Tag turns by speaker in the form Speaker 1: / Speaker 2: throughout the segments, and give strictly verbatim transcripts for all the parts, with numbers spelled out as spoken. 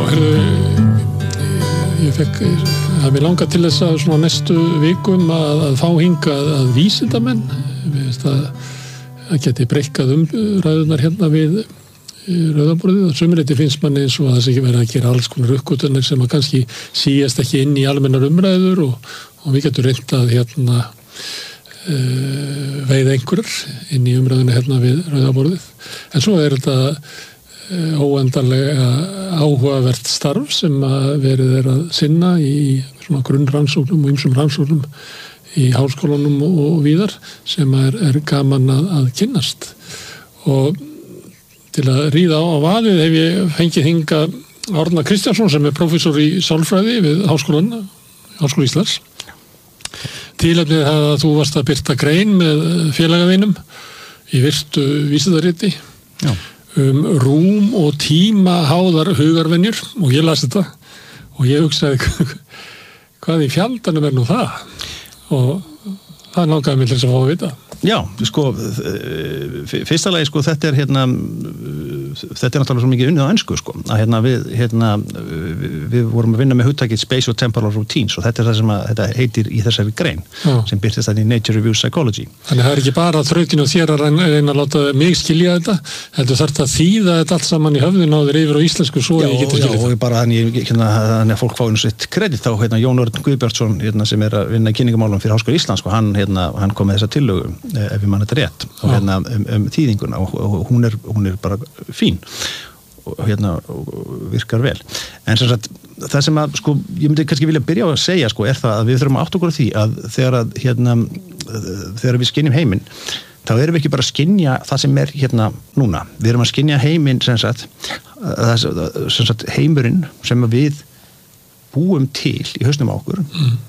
Speaker 1: ég fekk, það mér langar til þess að svona næstu vikum að, að fá hingað að vísindamenn, að, að geti breikkað um ræðunar hérna við Rauðaborðið og sömuleyti finnst manni eins og að það sé ekki verið að gera alls konar uppgötvanir sem að kannski síast ekki inn í almennar umræður og, og við getum reynt að hérna uh, veið einhverjar inn í umræðuna hérna við Rauðaborðið. En svo er þetta uh, óendanlega áhugavert starf sem að verið er að sinna í svona grunnrannsóknum og ýmsum rannsóknum í háskólanum og, og víðar sem er, er gaman að, að kynnast. Og til að ríða á á vaðið hef ég fengið hinga Árna Kristjánsson sem er prófessor í sálfræði við Háskólan, Háskóla Íslands. Tilefnið það að þú varst að birta grein með félagaðinum í virtu vísindariti um rúm og tíma háðar hugarvenjur og ég las þetta og ég hugsaði hvað í fjaldanum er nú það og það langaði mig til þess að fá að vita.
Speaker 2: Já, sko, fyrsta lagi, sko, þetta er hérna, þetta er náttúrulega svo mikið unnið á ensku, sko, að hérna við, hérna, við vorum að vinna með hugtakið Spatial Temporal Routines og þetta er það sem að, þetta heitir í þessari grein, Já. Sem birtist þannig í Nature Reviews Psychology.
Speaker 1: Þannig það er ekki bara þrautin og þér að reyna að láta mig skilja þetta, heldur þarf það þýða þetta allt saman í höfðinu á þér yfir á íslensku svo
Speaker 2: já,
Speaker 1: ég geti skilja þetta.
Speaker 2: Já, og bara þannig, hérna, þannig að fólk fá einu sitt kredit þá, hérna, Jón Örn Guðbjartsson, hérna, sem er að vinna í kynningamálum fyrir Háskóla Íslands, sko, hann, hérna, hann kom með þessa tillögu ef ég man þetta rétt og hérna um, um þýðinguna og, og hún er, hún er bara fín og hérna og virkar vel en sem sagt það sem að sko ég myndi kannski vilja byrja á að segja sko er það að við þurfum að átta okkur á því að þegar að hérna þegar við skynjum heiminn þá erum við ekki bara að skynja það sem er hérna núna við erum að skynja heiminn sem sagt, sem sagt heimurinn sem við búum til í hausnum á okkur mm.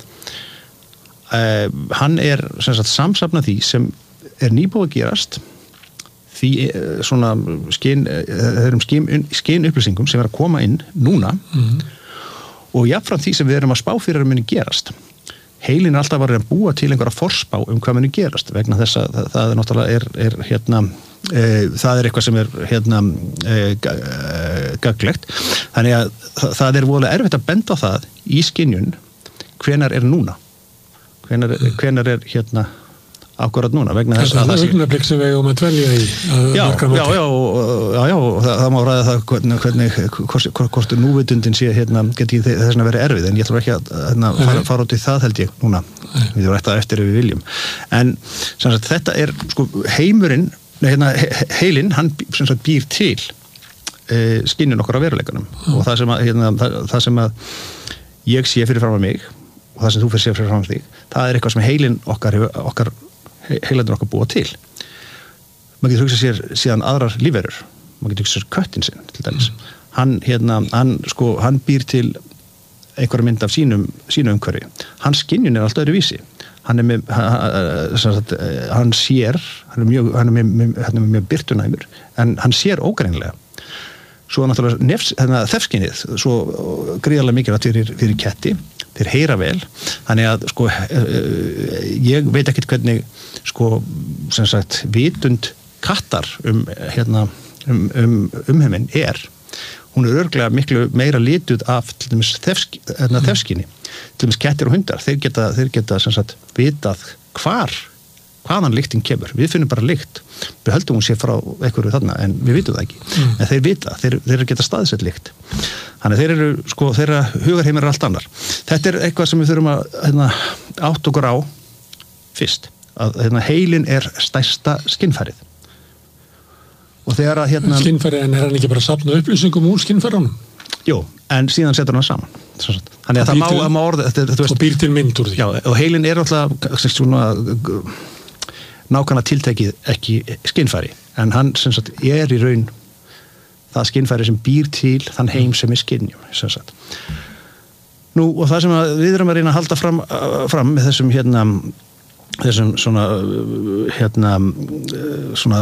Speaker 2: uh, hann er sem sagt samsafna því sem er nýbúið að gerast því svona skyn, þeirrum skyn, skyn upplýsingum sem er að koma inn núna mm. og jafnframt því sem við erum að spá fyrir að muni gerast. Heilin er alltaf að vera að búa til einhverja forspá um hvað muni gerast vegna þess að það, það er náttúrulega er, er hérna e, það er eitthvað sem er hérna e, gaglegt. Þannig að það, það er voðalega erfitt að benda á það í skynjun hvenar er núna. Hvenar, mm. hvenar er hérna akkurat núna vegna þess að
Speaker 1: það er augnablik sem við eigum að dvelja í
Speaker 2: já, já, já, já, já og það, það má ræða það hvernig, hvernig hvort núvitundin sé hérna geti þess að vera erfið en ég ætlum ekki að hérna, fara, fara út í það held ég núna Nei. Við erum rætt að eftir ef við viljum en sem sagt þetta er sko heimurinn hérna, heilinn hann sem sagt býr til e, skynjun okkar á veruleikanum mm. og það sem að hérna, það, það sem að ég sé fyrir fram að mig og það sem þú fyrir sé fyrir fram að þig það er eitthvað sem heilinn okkar okkar heilandur okkar búa til. Maður getur hugsað sér síðan aðrar lífverur. Maður getur hugsað sér köttin sinn, til dæmis. Mm. Hann, hérna, hann, sko, hann býr til einhverja mynd af sínum, sínum umhverfi. Hans skynjun er allt öðru vísi. Hann er með, hann, sagt, hann sér, hann er mjög, hann er með, hann er með mjög birtunæmur, en hann sér ógreinlega. Svo náttúrulega nefs, hérna, þefskinnið, svo gríðarlega mikilvægt fyrir, fyrir ketti. Þeir heyra vel, þannig að sko ég veit ekkert hvernig sko sem sagt vitund kattar um hérna um, um umheiminn er hún er örugglega miklu meira lituð af til dæmis þefsk, hérna, þefskinni til dæmis kettir og hundar, þeir geta, þeir geta sem sagt vitað hvar hvaðan lyktin kemur, við finnum bara lykt við höldum hún sé frá einhverju þarna en við vitum það ekki, mm. en þeir vita þeir, þeir geta staðsett lykt þannig þeir eru, sko, þeirra hugarheimur er allt annar þetta er eitthvað sem við þurfum að hérna, átt okkur á fyrst, að hérna, heilin er stærsta skynfærið og þegar að hérna
Speaker 1: skynfærið, en er hann ekki bara að safna upplýsingum úr skynfærunum?
Speaker 2: Jú, en síðan setur hann saman þannig að það má, má orða
Speaker 1: og býr til mynd úr því
Speaker 2: já, og heilin er alltaf svona nákvæmlega tiltekið ekki skynfæri, en hann sem sagt er í raun það skynfæri sem býr til þann heim sem er skynjum sem sagt. Nú, og það sem við erum að reyna að halda fram, fram með þessum hérna þessum svona hérna svona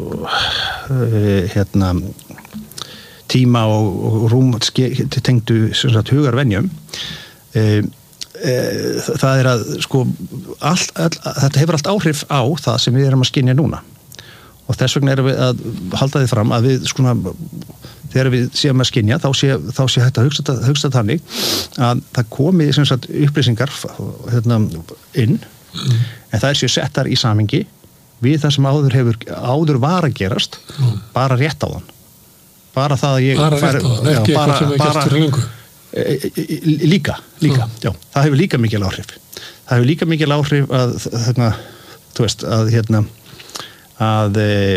Speaker 2: hérna tíma og, og rúm tengdu sem sagt hugarvenjum e, e, það er að sko all, all, þetta hefur allt áhrif á það sem við erum að skynja núna og þess vegna erum við að halda því fram að við skona þegar við séum að skynja þá sé, þá sé hægt að hugsa, hugsa þannig að það komi sem sagt upplýsingar hérna, inn mm. en það er sér settar í samhengi við það sem áður hefur áður var að gerast mm. bara rétt á þann bara það að ég
Speaker 1: bara rétt á þann, ekki eitthvað sem er gert fyrir lengur
Speaker 2: líka, líka mm. já, það hefur líka mikil áhrif það hefur líka mikil áhrif að hérna, þú veist, að hérna að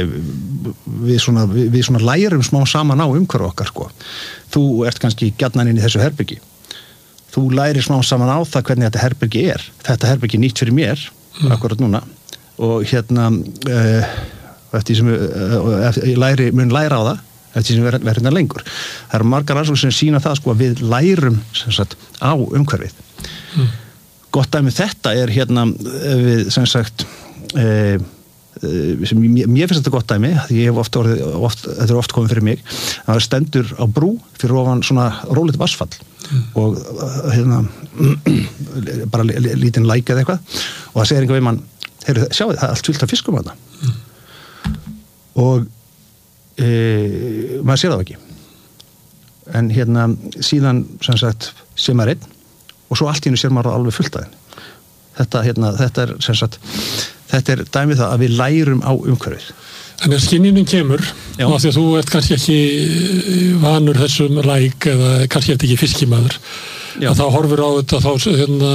Speaker 2: við svona, við svona lærum smá saman á umhverju okkar sko. Þú ert kannski gjarnan inn í þessu herbyggi. Þú lærir smá saman á það hvernig þetta herbyggi er. Þetta herbyggi er nýtt fyrir mér, mm. akkurat núna. Og hérna, uh, eftir sem uh, ég læri, mun læra á það, eftir sem verður hérna lengur. Það eru margar rannsóknir sem sýna það sko að við lærum sem sagt á umhverfið. Mm. Gott dæmi þetta er hérna við sem sagt uh, sem mér, mér finnst þetta gott dæmi því ég hef oft orðið, oft, þetta er oft komið fyrir mig að það stendur á brú fyrir ofan svona rólítið vatnsfall mm. og hérna bara lítinn læk eða eitthvað og það segir einhver við mann, heyrðu, sjáu það er allt fyllt af fiskum að það mm. og e, maður sér það ekki en hérna síðan sem sagt sér maður einn og svo allt í hennu sér maður alveg fullt af henni þetta, hérna, þetta er sem sagt þetta er dæmið það að við lærum á umhverfið.
Speaker 1: Þannig að skynjunin kemur Já. Og því að þú ert kannski ekki vanur þessum læk eða kannski ert ekki fiskimaður að þá horfur á þetta þá hérna,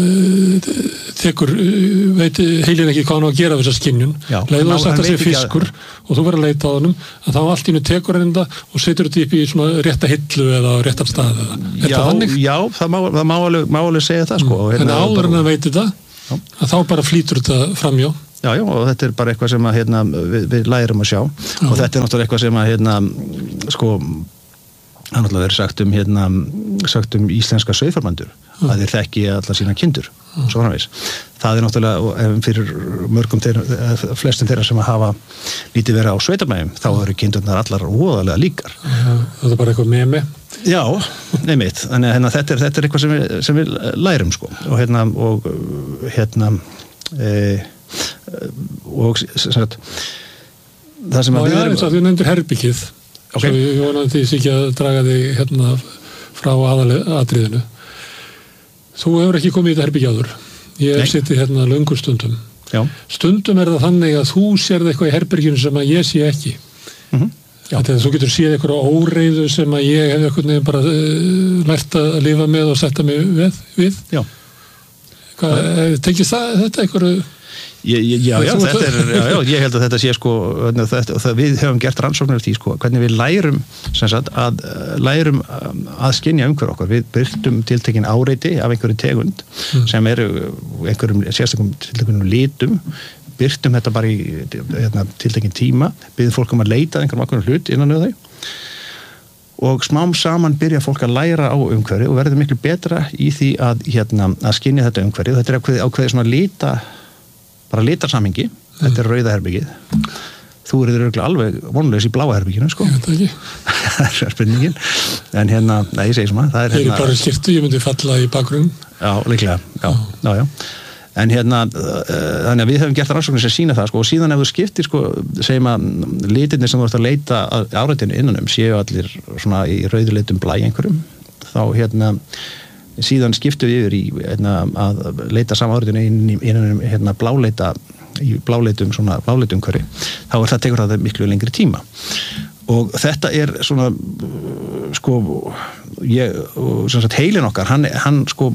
Speaker 1: tekur veit heilin ekki hvað hann á að gera við þessa skynjun leiður þess að þetta sé fiskur og þú verður að leita á honum að þá allt í hennu tekur hann það og setur þetta upp í svona rétta hillu eða réttan stað eða. Er
Speaker 2: Já, já, það má, það má, alveg, má alveg segja það sko.
Speaker 1: En hérna, áður en að veit þetta Já. Að þá bara flýtur þetta framjá
Speaker 2: Já, já, og þetta er bara eitthvað sem að, hérna, við, við lærum að sjá já. Og þetta er náttúrulega eitthvað sem að hérna, sko, það er náttúrulega verið sagt um, hérna, sagt um íslenska sauðfjárbændur að þeir þekki alla sína kindur svo framvegis. Það er náttúrulega, og fyrir mörgum þeirra, flestum þeirra sem að hafa lítið verið á sveitabæjum, þá eru kindurnar allar óðalega líkar.
Speaker 1: Já, það er bara eitthvað memi.
Speaker 2: Já, neymitt. Þannig að hérna, þetta, er, þetta er eitthvað sem við, sem við lærum, sko. Og hérna, og hérna, e, og sem sagt, það sem að
Speaker 1: Ná,
Speaker 2: við
Speaker 1: já,
Speaker 2: erum...
Speaker 1: Já, þú nefndir herbyggið. Okay. Svo ég vonandi því ekki að draga þig hérna frá aðalatriðinu. Þú hefur ekki komið í þetta herbyggið áður. Ég hef sittið hérna löngur stundum. Já. Stundum er það þannig að þú sérð eitthvað í herbygginu sem að ég sé ekki. Mm-hmm. Þetta er að þú getur séð eitthvað óreiðu sem að ég hef eitthvað nefn bara uh, lært að lifa með og setja mig við. við. Já. Hvað, tengist það, þetta eitthvað...
Speaker 2: Ég, ég, já, já, þetta er, já, já, ég held að þetta sé sko, þetta, það, við hefum gert rannsóknir því sko, hvernig við lærum, sem sagt, að lærum að skynja umhverf okkar. Við byrtum tiltekin áreiti af einhverju tegund mm. sem eru einhverjum sérstökum tiltekinum litum, byrtum þetta bara í hérna, tiltekin tíma, byrðum fólk um að leita einhverjum ákveðnum hlut innan við þau og smám saman byrja fólk að læra á umhverfi og verður miklu betra í því að, hérna, að skynja þetta umhverfi. Þetta er ákveðið, ákveðið svona lita bara litarsamhengi, mm. þetta er rauða herbyggið. Þú eru þér alveg vonlaus í bláa herbygginu, sko.
Speaker 1: Ég veit ekki.
Speaker 2: Það er spurningin. En hérna, nei, ég segi svona, það er hérna...
Speaker 1: Ég er bara skirtu, ég myndi falla í bakgrunn.
Speaker 2: Já, líklega, já, já, já. En hérna, þannig að við höfum gert rannsóknir sem sína það, sko, og síðan ef þú skiptir, sko, segjum að litirnir sem þú ert að leita áreitinu innanum séu allir svona í rauðuleitum blæ einhverjum, þá hérna síðan skiptum við yfir í hérna, að leita samáriðinu innan hérna, bláleita í bláleitum svona bláleitum umhverfi þá er það tekur það miklu lengri tíma og þetta er svona sko ég, sem sagt heilin okkar hann, hann sko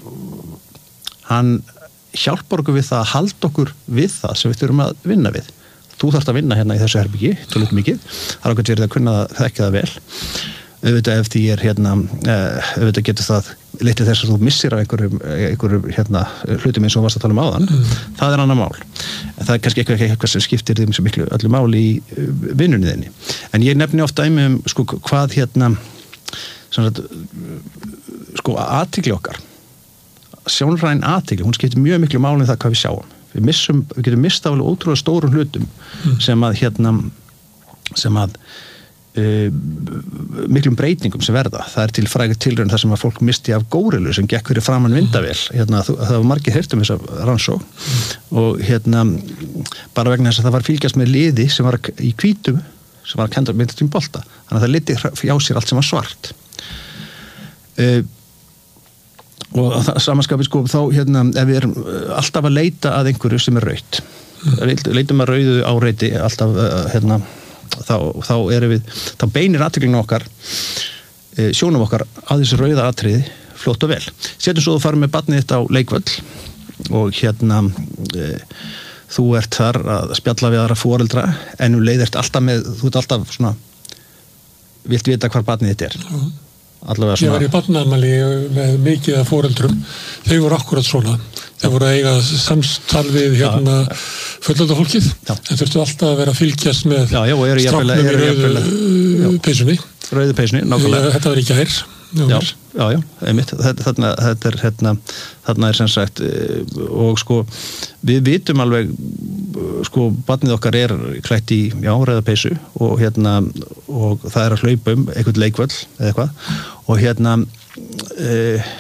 Speaker 2: hann hjálpar okkur við það að halda okkur við það sem við þurfum að vinna við þú þarfst að vinna hérna í þessu herbyggi tölvöld mikið, það er okkur sér að kunna það þekka það vel auðvitað ef því er hérna auðvitað getur það litið þess að þú missir af einhverjum, einhverjum hérna, hlutum eins og varst að tala um áðan mm. það er annað mál en það er kannski eitthvað, eitthvað sem skiptir þeim sem miklu öllu máli í vinnunni þinni en ég nefni oft dæmi um sko, hvað hérna sagt, sko athygli okkar sjónræn athygli, hún skiptir mjög miklu máli um það hvað við sjáum við, missum, við getum mistað alveg ótrúlega stórum hlutum mm. sem að hérna sem að Uh, miklum breytingum sem verða það er til frægur tilraun þar sem að fólk misti af górilu sem gekk fyrir framan vindavél hérna, það var margir heyrt um þess að rannsókn mm. og hérna bara vegna þess að það var fylgjast með liði sem var í hvítum sem var kendur með þetta bolta, þannig að það liti hjá sér allt sem var svart uh, og það samanskapið sko þá hérna, ef við erum alltaf að leita að einhverju sem er rautt mm. leitum að rauðu áreiti alltaf uh, hérna, þá, þá erum við þá beinir athyglinni okkar uh, sjónum okkar að þessu rauða atriði flott og vel. Setjum svo þú farið með barnið þitt á leikvöll og hérna e, þú ert þar að spjalla við aðra foreldra en þú leiðist alltaf með, þú ert alltaf svona vilt vita hvar barnið þitt er. Mm. Allavega svona. Ég var í barnaafmæli með mikið af foreldrum, þau voru akkurat svona. Þau voru að eiga samstal við hérna fullorðna fólkið, en þurftu alltaf að vera að fylgjast með stráknum í rauðu peysunni. Rauðu peysunni, nákvæmlega. Þetta var ekki hær. Já, já, já, einmitt þarna, þetta er hérna þarna er sem sagt og sko við vitum alveg sko barnið okkar er klætt í já, rauða peysu og hérna og það er að hlaupa um einhvern leikvöll eða eitthvað og hérna e,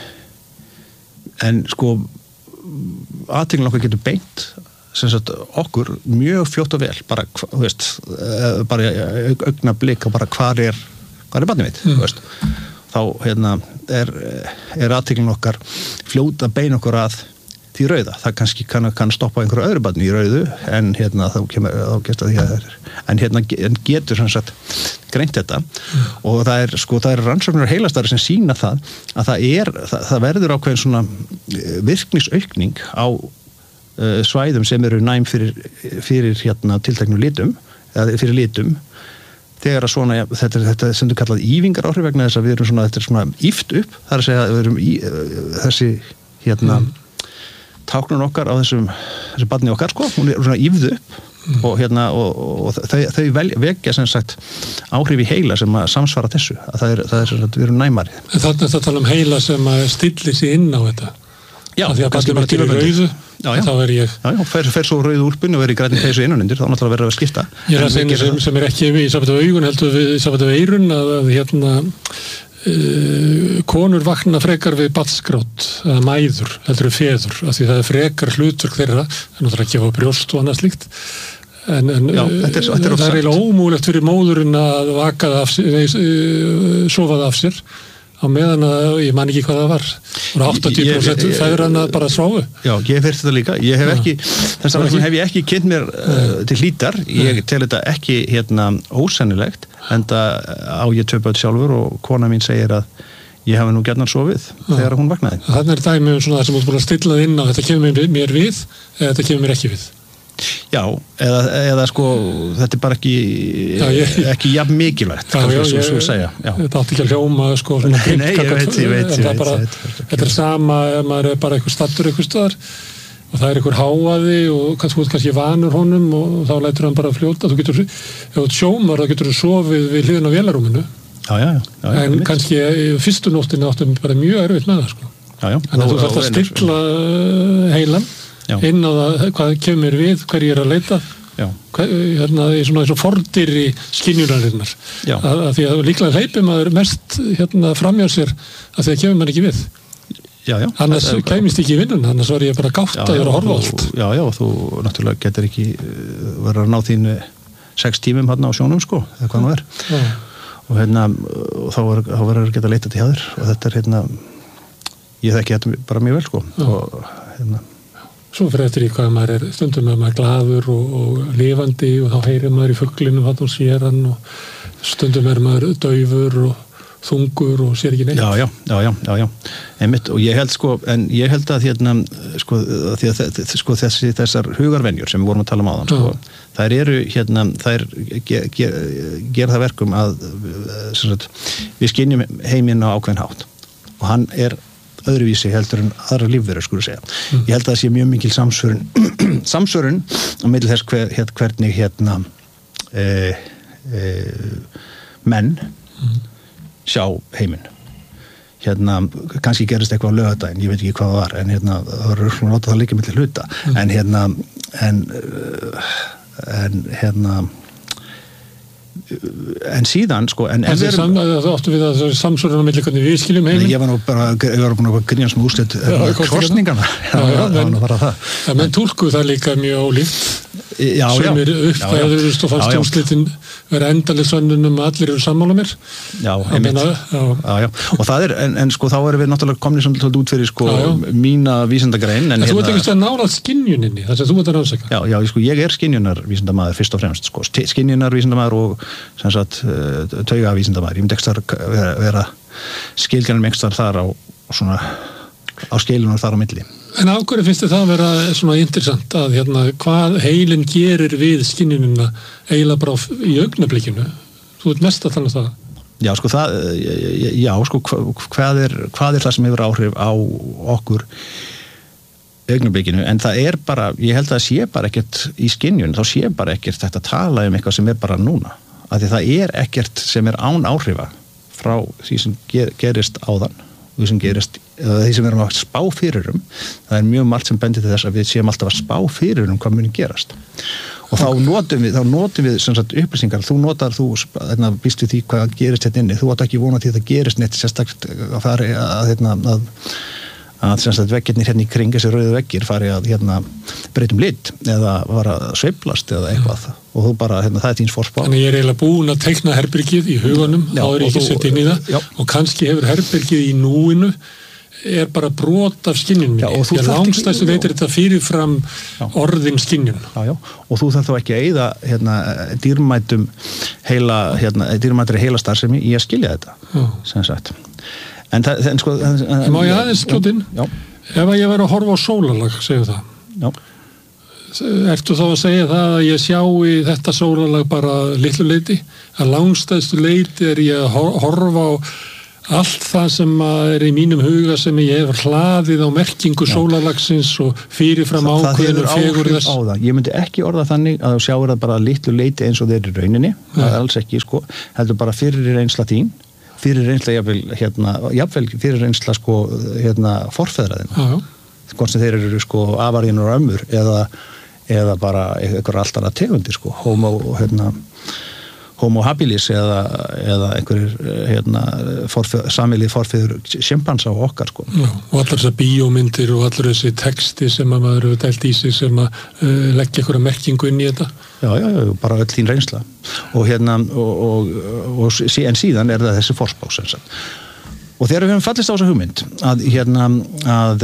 Speaker 2: en sko athygli okkar getur beint sem sagt okkur mjög fljótt og vel bara, þú veist, bara augnablik og bara hvar er hvar er barnið mitt, mm. þú veist þá hérna, er, er athygling okkar fljóta bein okkur að því rauða. Það kannski kann, kann stoppa einhverju öðru barni í rauðu en hérna þá kemur þá gesta því að en hérna en getur sem sagt greint þetta mm. og það er sko það er rannsóknir heilastari sem sýna það að það er það, það verður ákveðin svona virknisaukning á uh, svæðum sem eru næm fyrir fyrir hérna tilteknum litum eða fyrir litum þegar að svona, þetta, þetta sem þú kallað ívingar áhrif vegna þess að við erum svona, þetta er svona íft upp, það er að segja að við erum í, þessi hérna mm. táknun okkar á þessum þessi barni okkar sko, hún er svona ífð upp mm. og hérna, og, og þau, þau vel, vekja sem sagt áhrif í heila sem að samsvara þessu, að það er, það er sem sagt, við erum næmari. En þannig að það tala um heila sem að stilli sig inn á þetta Já, að því að barni bara til rauðu já, já. Þá er ég Já, já, fer, fer svo rauðu úlpunni og er í grænni peysu innanundir þá náttúrulega verður að skipta Ég er að segja sem, sem er ekki í sambandi við augun heldur við í sambandi við eyrun að, að hérna uh, konur vakna frekar við barnsgrátt eða mæður heldur við feður af því það er frekar hlutverk þeirra en náttúrulega ekki á brjóst og annað slíkt en, en já, þetta er, þetta er það er eiginlega ómúlegt fyrir móðurinn að vaka það af sér uh, sofa það af sér á meðan að ég man ekki hvað það var og áttatíu prósent feðranna bara sváfu Já, ég hef heyrt þetta líka ég hef ekki, þess að hef ég ekki kynnt mér uh, til hlítar, ég tel þetta ekki hérna ósennilegt enda á ég tvö börn sjálfur og kona mín segir að ég hafi nú gjarnan sofið þegar hún vaknaði Þannig er dæmi um svona það sem út búin að stilla inn á þetta kemur mér við eða þetta kemur mér ekki við Já, eða, eða sko þetta er bara ekki já, ég, ekki jafn mikilvægt já, já, svo, svo segja þetta átti ekki að hljóma sko, nei, nei, ég veit, ég veit, ég veit, bara, ég veit þetta er sama ef maður er bara eitthvað stattur eitthvað staðar og það er eitthvað háaði og kannski, kannski vanur honum og þá lætur hann bara að fljóta þú getur, ef þú sjómar þá getur þú sofið við hliðin á vélarúminu já, já, já, já, en já, kannski fyrstu nóttin áttum bara mjög erfitt með það sko. já, já, en þú þarf að stilla heilan Já. inn á það, hvað kemur við, hver ég er að leita hvað, hérna, í svona eins og fordir í skynjunarinnar að, að því að líklega hleypir maður mest hérna framjá sér að því að kemur maður ekki við já, já, annars kemist ekki í vinnun, annars var ég bara gáttaður að horfa allt Já, já, þú náttúrulega getur ekki verið að ná þín sex tímum hérna á sjónum sko, eða hvað nú er já. og hérna og þá verður að geta leitað til hjá þér og þetta er hérna ég þekki þetta bara mjög vel sko já. og hérna Svo fyrir eftir í hvað maður er, stundum er maður glaður og, og lifandi og þá heyrir maður í fuglinu hvað hún sér hann og stundum er maður daufur og þungur og sér ekki neitt. Já, já, já, já, já, já. Einmitt, og ég held sko, en ég held að hérna, sko, því að sko, þessi, þessar hugarvenjur sem við vorum að tala um áðan, sko, þær eru hérna, þær ger, ger, ger það verkum að sagt, við skynjum heiminn á ákveðin hátt og hann er öðruvísi heldur en aðra lífverur skulum segja. Mm. Ég held að það sé mjög mikil samsvörun samsvörun á milli þess hver, hér, hvernig hérna e, e, menn mm. sjá heiminn. Hérna, kannski gerist eitthvað á laugardaginn, ég veit ekki hvað það var, en hérna, það var að láta það líka milli hluta, mm. en hérna en, en hérna en síðan sko en en við erum það áttu við að samsvörun á milli hvernig við skiljum heiminn ég var nú bara ég var búin að grínast með úrslit kostningarna já, já, já, já, já, já, já, já, já, já, já, menn tólkuðu það líka mjög ólíkt Já,
Speaker 1: sem er uppfæðurist og fannst úrslitin vera endaleg sönnunum að allir eru sammála mér.
Speaker 2: Já, einmitt.
Speaker 1: Meina, já.
Speaker 2: Já, já. Og það er, en, en sko þá erum við náttúrulega komnið svolítið út fyrir sko já, já. mína vísindagrein. En, en
Speaker 1: þú
Speaker 2: hérna,
Speaker 1: ert ekki að nálað skynjuninni, þess að þú ert að rannsaka.
Speaker 2: Já, já, sko ég er skynjunar vísindamaður fyrst og fremst, sko, skynjunar vísindamaður og sem sagt tauga vísindamaður. Ég myndi ekki vera, vera skilgjarnir mengstar þar á svona á skilunum þar á milli.
Speaker 1: En af hverju finnst þið það að vera svona interessant að hérna, hvað heilin gerir við skynjunina eiginlega bara í augnablikinu? Þú ert mest að tala um það.
Speaker 2: Já, sko það, já, sko hvað er, hvað er það sem hefur áhrif á okkur augnablikinu, en það er bara, ég held að það sé bara ekkert í skynjun, þá sé bara ekkert þetta að tala um eitthvað sem er bara núna. Af því það er ekkert sem er án áhrifa frá því sem ger, gerist áðan. Því sem gerist, því sem við erum að spá fyrir um, það er mjög margt sem bendir til þess að við séum alltaf að spá fyrir um hvað muni gerast. Og okay. þá notum við, þá notum við sem sagt upplýsingar, þú notar, þú hérna, býst við því hvað gerist hérna inni, þú átt ekki vona til að það gerist neitt sérstaklega að fari að, hérna, að, að sem sagt veggirnir hérna í kring þessi rauðu veggir fari að hérna breytum lit eða fara að sveiflast eða eitthvað ja. Og þú bara, hérna, það er þíns forspá. Þannig
Speaker 1: ég er eiginlega búin að teikna herbergið í huganum, þá er ég ekki sett inn í það já. Og kannski hefur herbergið í núinu er bara brot af skynjunum minni. Því að langstæstu veitir þetta fyrirfram já. Orðin skynjun. Já, já, og þú þarf þá ekki að eyða hérna, dýrmætum heila, hérna, dýrmætri heila starfsemi í að skilja þetta, já. Sem sagt. En það, en sko... En, Má ég aðeins skjótinn? Ef að ég verið að horfa á sólarlag, segju það. Já. Ertu þá að segja það að ég sjái þetta sólarlag bara litlu leiti? Að langstæðstu leiti er ég að horfa á allt það sem er í mínum huga sem ég hef hlaðið á merkingu já. Sólarlagsins og fyrirfram ákveðinu fegur þess.
Speaker 2: Ég myndi ekki orða þannig að þú sjáir það bara litlu leiti eins og þeir í rauninni, það er alls ekki sko, heldur bara fyrir reynsla þín, fyrir reynsla jafnvel, hérna, jafnvel fyrir reynsla sko, hérna, forfeðraðina. Hvort sem þeir eru sko afarínur og ömmur eða, eða bara einhver allt annað tegundir sko, homo, hérna, homo habilis eða, eða einhverjir hérna, forfeð, samilið forfeður sjimpansa og okkar sko.
Speaker 1: Já, og allar þessar bíómyndir og allar þessi texti sem að maður hefur dælt í sig sem að uh, leggja einhverja merkingu inn í þetta.
Speaker 2: Já, já, já, bara öll þín reynsla. Og hérna, og, og, og, og en síðan er það þessi forspá sem sagt. Og þegar við hefum fallist á þessa hugmynd að hérna, að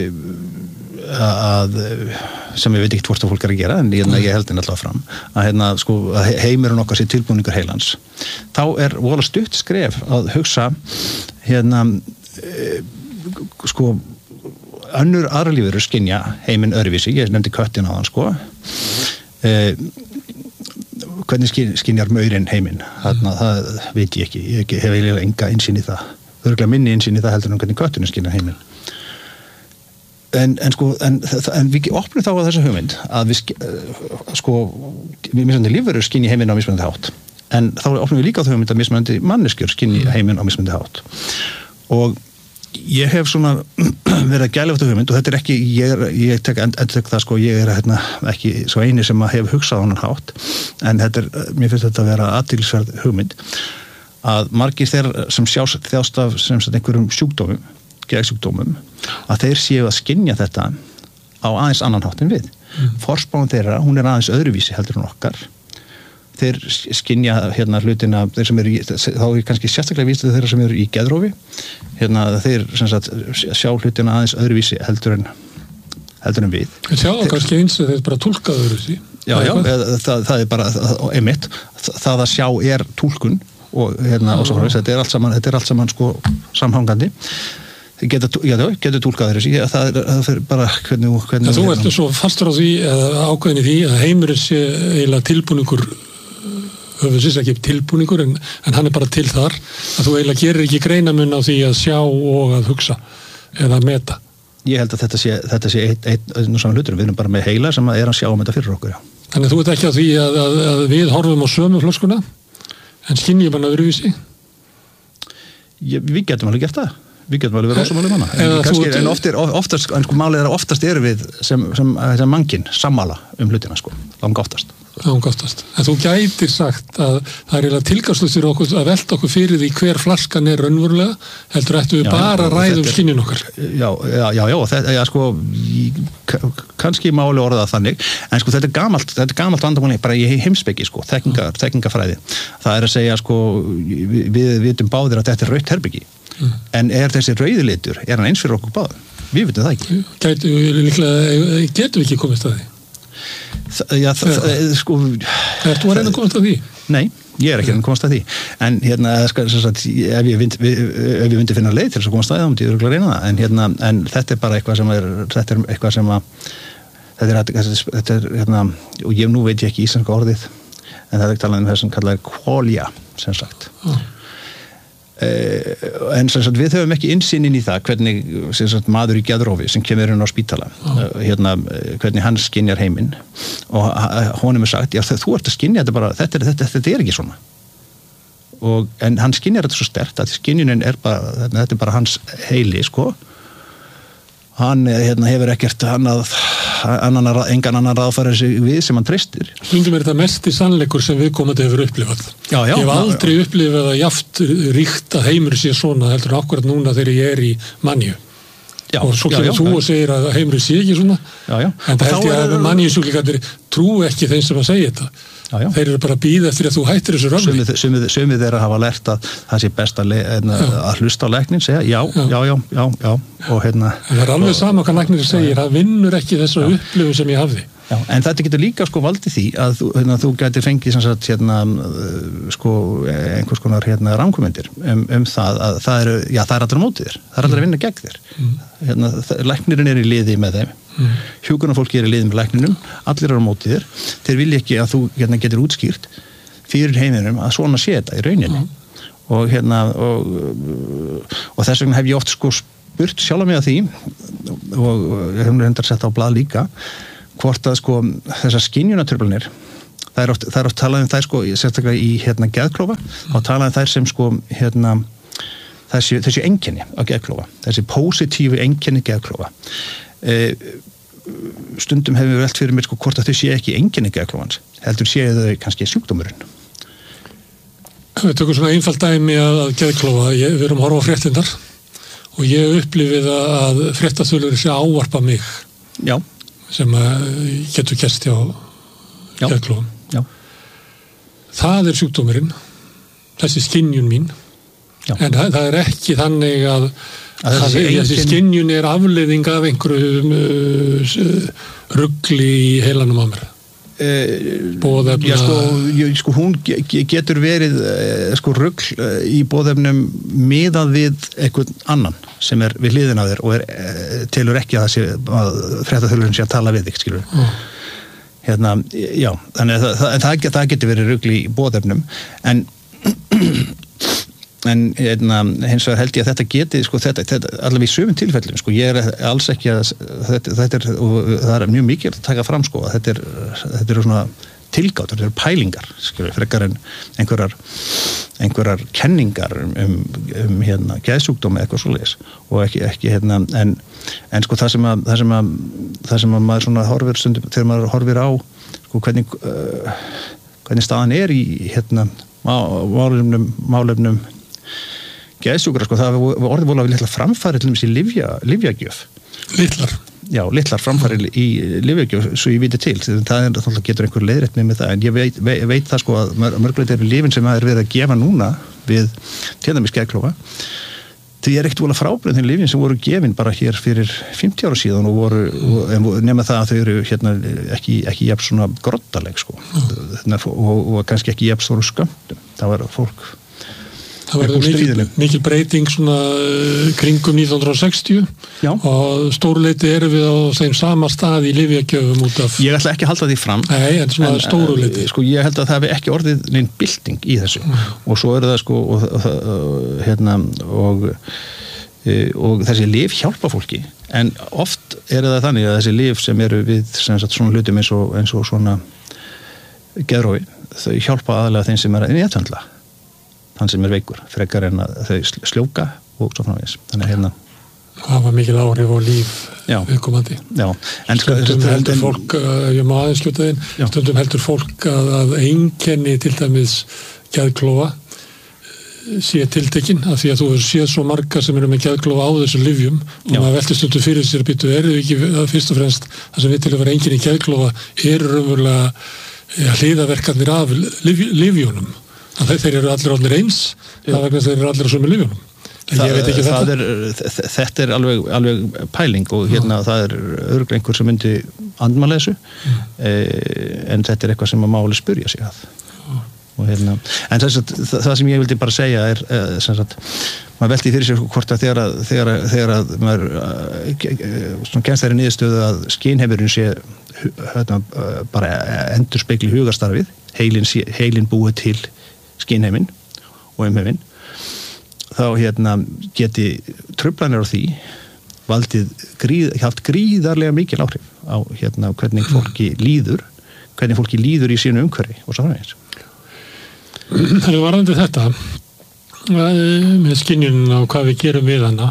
Speaker 2: að sem ég veit ekki hvort að fólk er að gera en ég, ég held henni alltaf fram að, hérna, sko, að heimurinn okkar sé tilbúningur heilans þá er vola stutt skref að hugsa hérna e, sko önnur aðra lífur skynja heiminn öðruvísi, ég nefndi köttin á hann sko e, hvernig skynjar maurinn heiminn þarna, það veit ég ekki ég hef eiginlega enga innsýn í það örgulega minni innsýn í það heldur en hvernig köttinu skynjar heiminn En, en sko, en, en við opnum þá að þessu hugmynd að við sko, mismunandi lífverur skynji heiminn á mismunandi hátt en þá opnum við líka á þau hugmynd að mismunandi manneskjur skynji heiminn á mismunandi hátt og ég hef svona verið að gæla á þetta hugmynd og þetta er ekki, ég, er, ég tek endur tek það sko, ég er hérna, ekki svo eini sem að hef hugsað á hann hátt en þetta er, mér finnst þetta að vera athyglisverð hugmynd að margir þeir sem sjást þjást af sem sagt einhverjum sjúkdómum geðsjúkdómum að þeir séu að skynja þetta á aðeins annan hátt en við. Mm. Forspáin þeirra, hún er aðeins öðruvísi heldur en okkar. Þeir skynja hérna hlutina, þeir sem eru í, þá er kannski sérstaklega víst þeirra sem eru í geðrófi, hérna þeir sem sagt sjá hlutina aðeins öðruvísi heldur en heldur en við.
Speaker 1: En sjá það kannski eins að þeir bara túlka öðruvísi.
Speaker 2: Já, já, það, það er bara einmitt, það að sjá er túlkun og hérna og svo frá þetta er allt saman, þetta er allt saman sko samhangandi. Geta, já, getur túlkað þessi, það er, það er bara hvernig... hvernig
Speaker 1: þú ert svo fastur á því, ákveðin í því að heimurinn sé eiginlega tilbúningur, höfum sérst ekki tilbúningur, en, en hann er bara til þar, að þú eiginlega gerir ekki greinamun á því að sjá og að hugsa, eða að meta.
Speaker 2: Ég held að þetta sé, þetta sé eitt, eitt, eitt saman hlutur, við erum bara með heila sem er að sjá um þetta fyrir okkur, já.
Speaker 1: Þannig þú ert ekki á því að, að, að við horfum á sömu flöskuna, en skynjum hann öðruvísi?
Speaker 2: Ég, við getum alveg gert það. Við getum alveg verið ósammála um hana en, kannski, en oft er, oftast, en sko málið er að oftast eru við sem, sem, sem mannkinn sammála um hlutina sko, langa oftast
Speaker 1: Langoftast. En þú gætir sagt að það er eiginlega tilgangslaust fyrir okkur að velta okkur fyrir því hver flaskan er raunverulega, heldur ættu við já, bara að ræða um skynjun okkar.
Speaker 2: Já, já, já, já þetta, já sko, kannski máli orða það þannig, en sko þetta er gamalt, þetta er gamalt vandamál bara í heimspeki, sko, þekkingar, þekkingafræði. Það er að segja, sko, við, við vitum báðir að þetta er rautt herbyggi, mm. en er þessi rauði litur, er hann eins fyrir okkur báðum? Við vitum það ekki.
Speaker 1: Gætu, líklega, getum við ekki komist að því?
Speaker 2: Já, það, sko
Speaker 1: Ertu að reyna að komast að því?
Speaker 2: Nei, ég er ekki að reyna að komast að því en hérna, sko, sagt, ef ég vind, ef ég myndi finna leið til þess að komast að því þá myndi ég örugglega reyna það, en hérna en þetta er bara eitthvað sem er þetta er eitthvað sem að þetta er, þetta er hérna, og ég nú veit ég ekki íslenska orðið en það er ekki talað um það sem kallað er qualia, sem sagt ah. en sem sagt, við höfum ekki innsýn inn í það hvernig sem sagt, maður í geðrofi sem kemur inn á spítala ah. hérna, hvernig hann skynjar heiminn og honum er sagt, já þú ert að skynja þetta bara, þetta er, þetta, þetta er ekki svona og, en hann skynjar þetta svo sterkt að skynjunin er bara, þetta er bara hans heili, sko hann hérna, hefur ekkert annað, annan, engan annan ráðfæra sig við sem hann treystir.
Speaker 1: Stundum er þetta mest í sannleikur sem viðkomandi hefur upplifað.
Speaker 2: Já, já,
Speaker 1: ég hef aldrei já. upplifað að jaft ríkt að heimur sé svona heldur akkurat núna þegar ég er í manju. Já, og svo kemur þú og segir að heimur sé ekki svona
Speaker 2: já, já.
Speaker 1: en það held ég að er... manjusjúklingarnir trú ekki þeim sem að segja þetta. Já, já. Þeir eru bara að bíða eftir að þú hættir þessu römmi.
Speaker 2: Sumið, sumið þeirra hafa lært að það sé best að, að hlusta á læknin, segja já, já, já, já, já, já. Og hérna...
Speaker 1: En það er alveg og, sama hvað læknir segir, það vinnur ekki þessa upplifun sem ég hafði.
Speaker 2: Já, en þetta getur líka sko valdið því að þú, hérna, þú getur fengið sem sagt, hérna, sko, einhvers konar hérna, rangkomendir um, um það að það eru, já, það er allra mótið þér, það er allra að vinna gegn þér. Mm. Hérna, læknirinn er í liði með þeim, mm. hjúkrunarfólki er í liði með lækninum, allir eru á mótið þér, þeir vilja ekki að þú hérna, getur útskýrt fyrir heiminum að svona sé þetta í rauninni. Mm. Og, hérna, og, og þess vegna hef ég oft sko spurt sjálf mig að því og ég hef reyndar sett á blað líka hvort að sko þessar skynjunatruflanir það er oft, það er oft talað um þær sko sérstaklega í hérna geðklofa mm. og talað um þær sem sko hérna þessi, þessi einkenni á geðklofa þessi pósitífu einkenni geðklofa e, stundum hefur við velt fyrir mér sko hvort að þau sé ekki einkenni geðklofans heldur séu þau kannski sjúkdómurinn.
Speaker 1: Við tökum svona einfalt dæmi að geðklofa ég, við erum að horfa á fréttinnar og ég upplifið að fréttaþulur sé ávarpa mig
Speaker 2: já
Speaker 1: sem getur gerst hjá geðklofum.
Speaker 2: Já.
Speaker 1: Það er sjúkdómurinn, þessi skynjun mín, já. En það, það er ekki þannig að, að þessi, engin... þessi skynjun er afleiðing af einhverjum uh, rugli í heilanum á mér. Boðefna...
Speaker 2: Já, sko, ég, sko, hún getur verið sko, rugl í boðefnum miðað við einhvern annan sem er við hliðina á þér og er, telur ekki að það sé að fréttaþulurinn sé að tala við þig, skilur. Mm. Hérna, já, þannig að það, það, það getur verið rugl í boðefnum en en hérna, hins vegar held ég að þetta geti sko, þetta, þetta, allavega í sumum tilfellum sko, ég er alls ekki að þetta, þetta er, og það er mjög mikið að taka fram sko, að þetta er, þetta eru svona tilgátur, þetta eru pælingar skilur, frekar en einhverjar einhverjar kenningar um, um, um hérna, geðsjúkdómi eitthvað svoleiðis og ekki, ekki hérna, en, en sko það sem að það sem að, það sem að maður svona horfir stundum, þegar maður horfir á sko, hvernig uh, hvernig staðan er í hérna málefnum, málefnum geðsjúkra, sko, það var orðið voru litlar framfæri til þess í lyfja, lyfjagjöf.
Speaker 1: Litlar?
Speaker 2: Já, litlar framfæri í lyfjagjöf, svo ég viti til. Það er þá getur einhver leiðrétt með það, en ég veit, veit, veit það sko að mörgulegt eru lyfin sem það er verið að gefa núna við til dæmis geðklofa. Því er ekkert vola frábreyð þeim lyfin sem voru gefin bara hér fyrir fimmtíu ára síðan og voru, en nema það að þau eru hérna ekki, ekki jafn svona grottaleg sko, mm. og, og kannski ekki jafn stóru skömmtum. Það var fólk
Speaker 1: Það verður mikil, mikil breyting svona kringum nítján hundruð sextíu Já. Og stóruleiti erum við á þeim sama stað í lyfjagjöfum út af...
Speaker 2: Ég ætla ekki að halda því fram.
Speaker 1: Nei, en svona stóruleiti.
Speaker 2: Sko, ég held að það hefði ekki orðið neinn bylting í þessu. Mm. Og svo eru það sko, og, og, hérna, og, og þessi lyf hjálpa fólki. En oft er það þannig að þessi lyf sem eru við sem sagt, svona hlutum eins og, eins og svona geðrofi, þau hjálpa aðalega þeim sem er að neðtöndla. Hann sem er veikur, frekar en að þau sljóka og svo framvegis. Þannig hérna...
Speaker 1: Það var mikil áhrif á líf viðkomandi.
Speaker 2: Já. En
Speaker 1: stundum heldur fólk, ég má aðeins sluta inn, stundum heldur fólk að, að einkenni til dæmis geðklofa sé tiltekinn, af því að þú séð svo marga sem eru með geðklofa á þessu lyfjum og maður veltir stundum fyrir sér býtu, eru ekki fyrst og fremst það sem við til að vera einkenni geðklofa eru raunverulega ja, hliðaverkanir af lyf, lyfjunum. Þannig þeir eru allir allir eins, það er vegna þeir eru allir á sömu lyfjunum.
Speaker 2: Það, það er, þetta er alveg, alveg pæling og hérna já. Það er örugglega einhver sem myndi andmæla þessu eh, en þetta er eitthvað sem að máli spyrja sig að og hérna, en þess að það sem ég vildi bara segja er eh, sem sagt, maður velti fyrir sér hvort að þegar að, þegar að, þegar að maður svona kemst þeirri niðurstöðu að skynheimurinn sé hérna, bara endurspegli hugarstarfið, heilin, heilin búið til skynheiminn og umheiminn þá hérna geti truflanir á því valdið gríð, haft gríðarlega mikil áhrif á hérna hvernig fólki líður hvernig fólki líður í sínu umhverfi og svo framvegis.
Speaker 1: Það er varðandi þetta með skynjunina og hvað við gerum við hana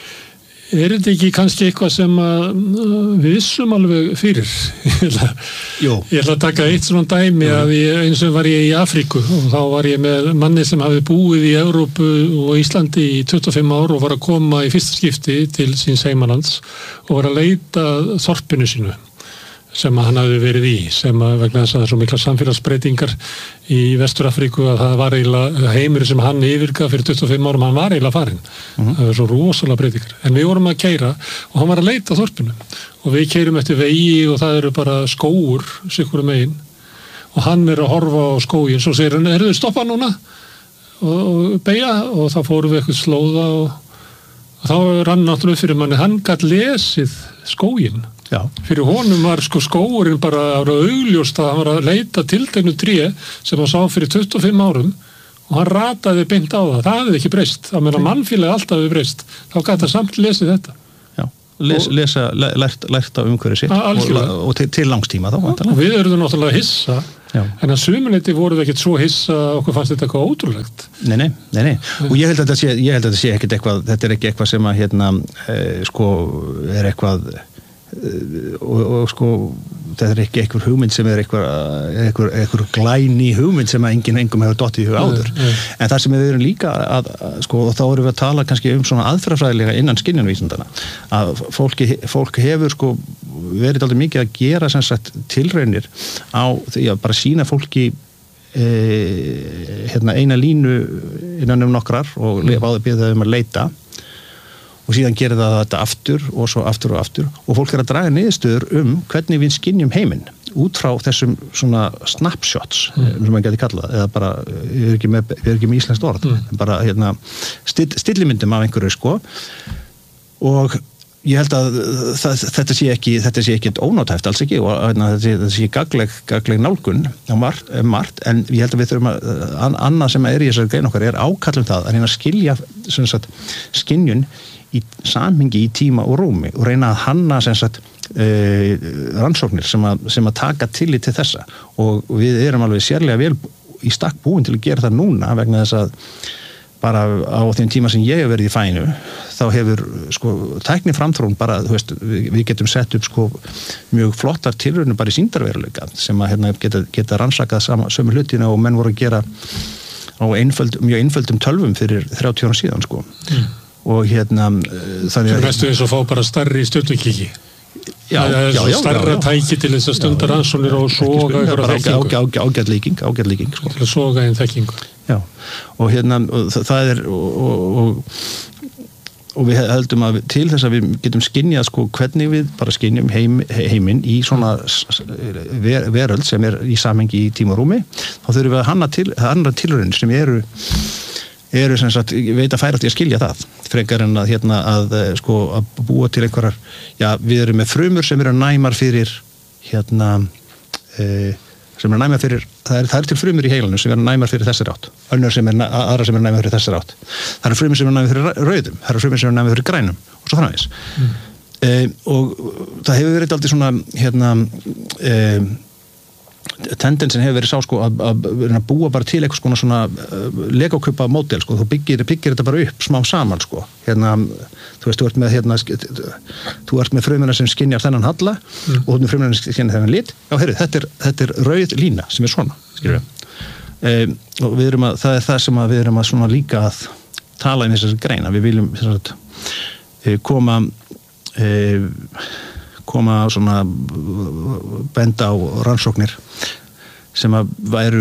Speaker 1: er þetta ekki kannski eitthvað sem að við vissum alveg fyrir ég ætla, ég ætla að taka eitt svona dæmi að ég, eins og var ég í Afríku og þá var ég með manni sem hafi búið í Evrópu og Íslandi í tuttugu og fimm ár og var að koma í fyrsta skipti til síns heimalands og var að leita þorpinu sínu sem að hann hafi verið í sem að vegna þess að það er svo mikla samfélagsbreytingar í Vestur-Afríku að það var eiginlega heimur sem hann yfirgaf fyrir tuttugu og fimm árum, hann var eiginlega farinn uh-huh. það er svo rosalega breytingar en við vorum að keyra og hann var að leita þorpinu og við keyrum eftir vegi og það eru bara skógur sikkur megin og hann er að horfa á skógin svo segir hann, eru þið stoppa núna og, og beigja og þá fórum við eitthvað slóða og, og þá rann náttúrulega fyrir manni hann gat lesið skógin Já. Fyrir honum var sko skóurinn bara ára augljóst að hann var að leita tilteknu tré sem hann sá fyrir tuttugu og fimm árum og hann rataði beint á það, það hefði ekki breyst það meina mannfélagi alltaf hefði breyst þá gæti það samt lesið þetta
Speaker 2: Já, Les, og, lesa, lært, lært á umhverju sitt og, og til, til langstíma þá
Speaker 1: og við erum náttúrulega hissa Já. En að sumuleyti voru við ekkert svo hissa okkur fannst þetta eitthvað ótrúlegt
Speaker 2: Nei, nei, nei, nei. og ég held að þetta sé, ég held að þetta sé ekkert eitthvað þetta er ekki eitthvað sem að hérna eh, sko er eitthvað Og, og sko þetta er ekki einhver hugmynd sem er einhver, einhver, einhver glæni hugmynd sem að enginn engum hefur dottið í hug áður nei, nei. En það sem við erum líka að, að sko og þá erum við að tala kannski um svona aðferðafræðilega innan skynjanvísindana að fólki, fólk hefur sko verið aldrei mikið að gera sem sagt tilraunir á því að bara sína fólki e, hérna eina línu innan um nokkrar og mm. bíða um að leita og síðan gerir það þetta aftur og svo aftur og aftur og fólk er að draga niðurstöður um hvernig við skynjum heiminn út frá þessum svona snapshots mm. sem maður geti kallað eða bara, við erum ekki með, við erum ekki með íslenskt orð mm. bara hérna still, stillimyndum af einhverju sko og ég held að það, þetta sé ekki þetta sé ekki ónátæft alls ekki og hérna, þetta sé, þetta sé gagleg, gagleg nálgun á margt, margt en ég held að við þurfum að an, annað sem er í þessari grein okkar er ákallum það að reyna að skilja sem sagt skynjun í samhengi í tíma og rúmi og reyna að hanna sem sagt e, rannsóknir sem að, sem að taka tillit til þessa og við erum alveg sérlega vel í stakk búin til að gera það núna vegna þess að bara á þeim tíma sem ég hef verið í fæinu þá hefur sko tækni framþróun bara, þú veist, við, við getum sett upp sko mjög flottar tilraunir bara í sýndarveruleika sem að hérna geta, geta rannsakað sama, sömu hlutina og menn voru að gera á einföld, mjög einföldum tölvum fyrir þrjátíu ára síðan sko mm. og hérna þannig
Speaker 1: að mestu eins og fá bara starri stjörnukíki
Speaker 2: já, já, já,
Speaker 1: starra já, já. Tæki til þess að stundar rannsóknir og soga
Speaker 2: ágætt líking ágætt líking sko.
Speaker 1: til að soga einn þekkingu
Speaker 2: já, og hérna og það er og, og, og, og við heldum að til þess að við getum skynjað sko hvernig við bara skynjum heim, heiminn í svona ver, veröld sem er í samhengi í tíma og rúmi þá þurfum við að hanna til, hanna tilraunir sem eru eru sem sagt, ég veit að færa til að skilja það frekar en að hérna að sko að búa til einhverjar, já við erum með frumur sem eru næmar fyrir hérna e, sem eru næmar fyrir, það er, það er til frumur í heilanum sem eru næmar fyrir þessar átt önnur sem er, aðra sem eru næmar fyrir þessar átt það eru frumur sem eru næmar fyrir rauðum það eru frumur sem eru næmar fyrir grænum og svo framvegis mm. e, og það hefur verið aldrei svona hérna e, tendensin hefur verið sá sko að, að, að búa bara til eitthvað svona uh, legokaupa módel sko, þú byggir, byggir þetta bara upp smá saman sko, hérna þú veist, þú ert með hérna, þú ert með frumuna sem skynjar þennan halla mm. og þú ert með frumuna sem skynjar þennan lit, já heyrðu, þetta er, þetta er rauð lína sem er svona, skilur við um, og við erum að, það er það sem að við erum að svona líka að tala um þessari greina, við viljum sagt, koma um, koma svona benda á rannsóknir sem að væru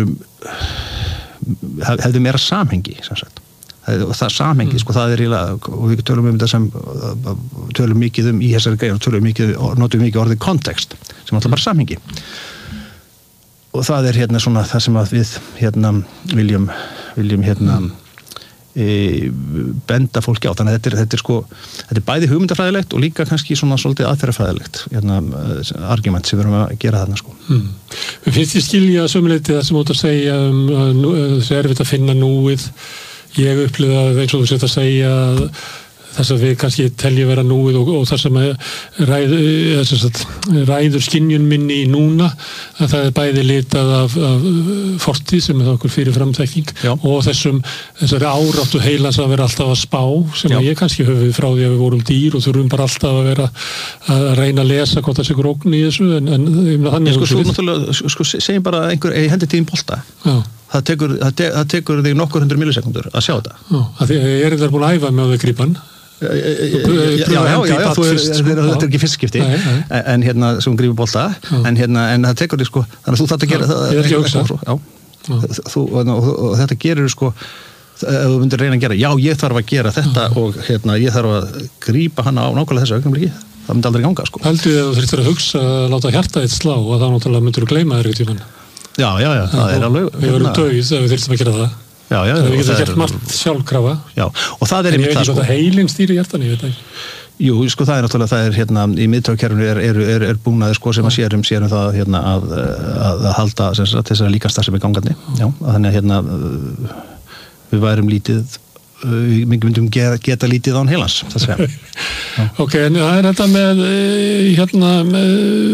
Speaker 2: hefðu meira samhengi sem sagt. Og það samhengi, mm. sko, það er eiginlega, og við tölum um þetta sem tölum mikið um í þessari grein og tölum mikið, notum mikið orðið kontekst sem alltaf bara samhengi og það er hérna svona það sem að við hérna viljum viljum hérna mm. E, benda fólki á, þannig að þetta er, þetta er sko þetta er bæði hugmyndafræðilegt og líka kannski svona svolítið aðferðafræðilegt hérna, argument sem við erum að gera þarna sko.
Speaker 1: Hmm. Mér finnst ég skilja sömuleyti það sem út að segja um, það er erfitt að finna núið, ég upplifa eins og þú sett að segja þess að við kannski teljum vera núið og, og þess að ræð, sagt, ræður skynjun minni í núna að það er bæði litað af, af fortíð sem er okkur fyrir framþekking og þessum þessari áráttu heilans að vera alltaf að spá sem Já. Að ég kannski höfðu frá því að við vorum dýr og þurfum bara alltaf að vera að reyna að lesa hvort það sé ógn í þessu en, en þannig
Speaker 2: sko, svo náttúrulega, sko, segjum bara einhver ég hendi tíðin bolta Já. Það tekur, það, te, það tekur þig nokkur hundur millisekundur að sjá þetta
Speaker 1: Já, að því, ég er þar búin að æfa með að grípa hann
Speaker 2: Já, já, já, já, þú er, þetta er ekki fyrstskipti en hérna sem grífur bolta en hérna, en það tekur þig sko þannig að þú þarft að gera það
Speaker 1: ég er ekki að hugsa
Speaker 2: þú, og, og, og þetta gerir sko ef þú myndir reyna að gera, já ég þarf að gera þetta já. Og hérna ég þarf að grípa hana á nákvæmlega þessu augnablikki, það myndi aldrei ganga sko.
Speaker 1: Heldur þið að þú þurftir að hugsa að láta hjarta þitt slá og þá náttúrulega myndir þú gleyma þér eitthvað
Speaker 2: Já, já, já, það er alveg
Speaker 1: Við verum dauð ef við þurftum að gera það
Speaker 2: Já, já,
Speaker 1: við getum gert margt sjálfkrafa
Speaker 2: já, og það er
Speaker 1: en ég veit
Speaker 2: ekki
Speaker 1: sko. Hvað heilin stýri hjartan ég veit ekki
Speaker 2: Jú, sko það er náttúrulega það er hérna í miðtaugakerfinu er, er, er, er búnaði sko sem að sérum sérum það hérna að, að, að halda þessari líkastar sem er gangandi já, að þannig að hérna við værum lítið við myndum geta, geta lítið án heilans það segja
Speaker 1: Ok, en það er þetta með hérna með,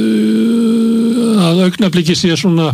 Speaker 1: að augnablikki sé svona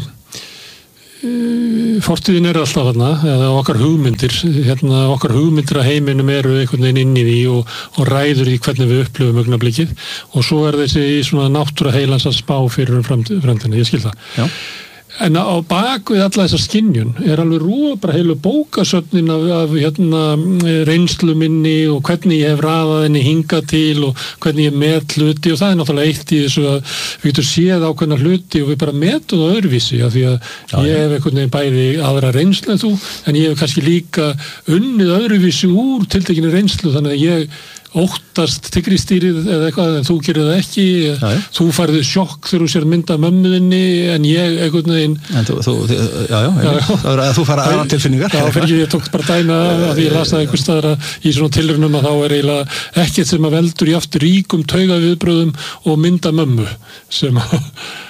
Speaker 1: fortíðin er alltaf þarna eða okkar hugmyndir hérna, okkar hugmyndir að heiminum eru einhvern veginn inn í því og, og ræður í hvernig við upplifum augnablikið og svo er þessi svona náttúra heilans að spá fyrir framtíðina, ég skil það Já. En á bakvið alla þessa skynjun er alveg rúa bara heilu bókasöfnin af, af hérna, reynslu minni og hvernig ég hef raðað henni hingað til og hvernig ég met hluti og það er náttúrulega eitt í þessu að við getum séð ákveðna hluti og við bara metum það öðruvísi af því að Já, ég hef einhvern veginn bæði aðra reynslu en þú en ég hef kannski líka unnið öðruvísi úr tiltekinni reynslu þannig að ég óttast tygristýrið eða eitthvað en þú gerir það ekki Nei. Þú færði sjokk þegar þú sér mynda mömmuðinni en ég einhvern veginn
Speaker 2: en þú, þú, já, já, já, já. Það er að þú fara aðra tilfinningar
Speaker 1: Já, fyrir ég tók bara dæma að því ég las það einhvers staðar í svona tilraunum að þá er eiginlega ekkert sem að veldur í aftur ríkum taugaviðbröðum og mynda mömmu sem að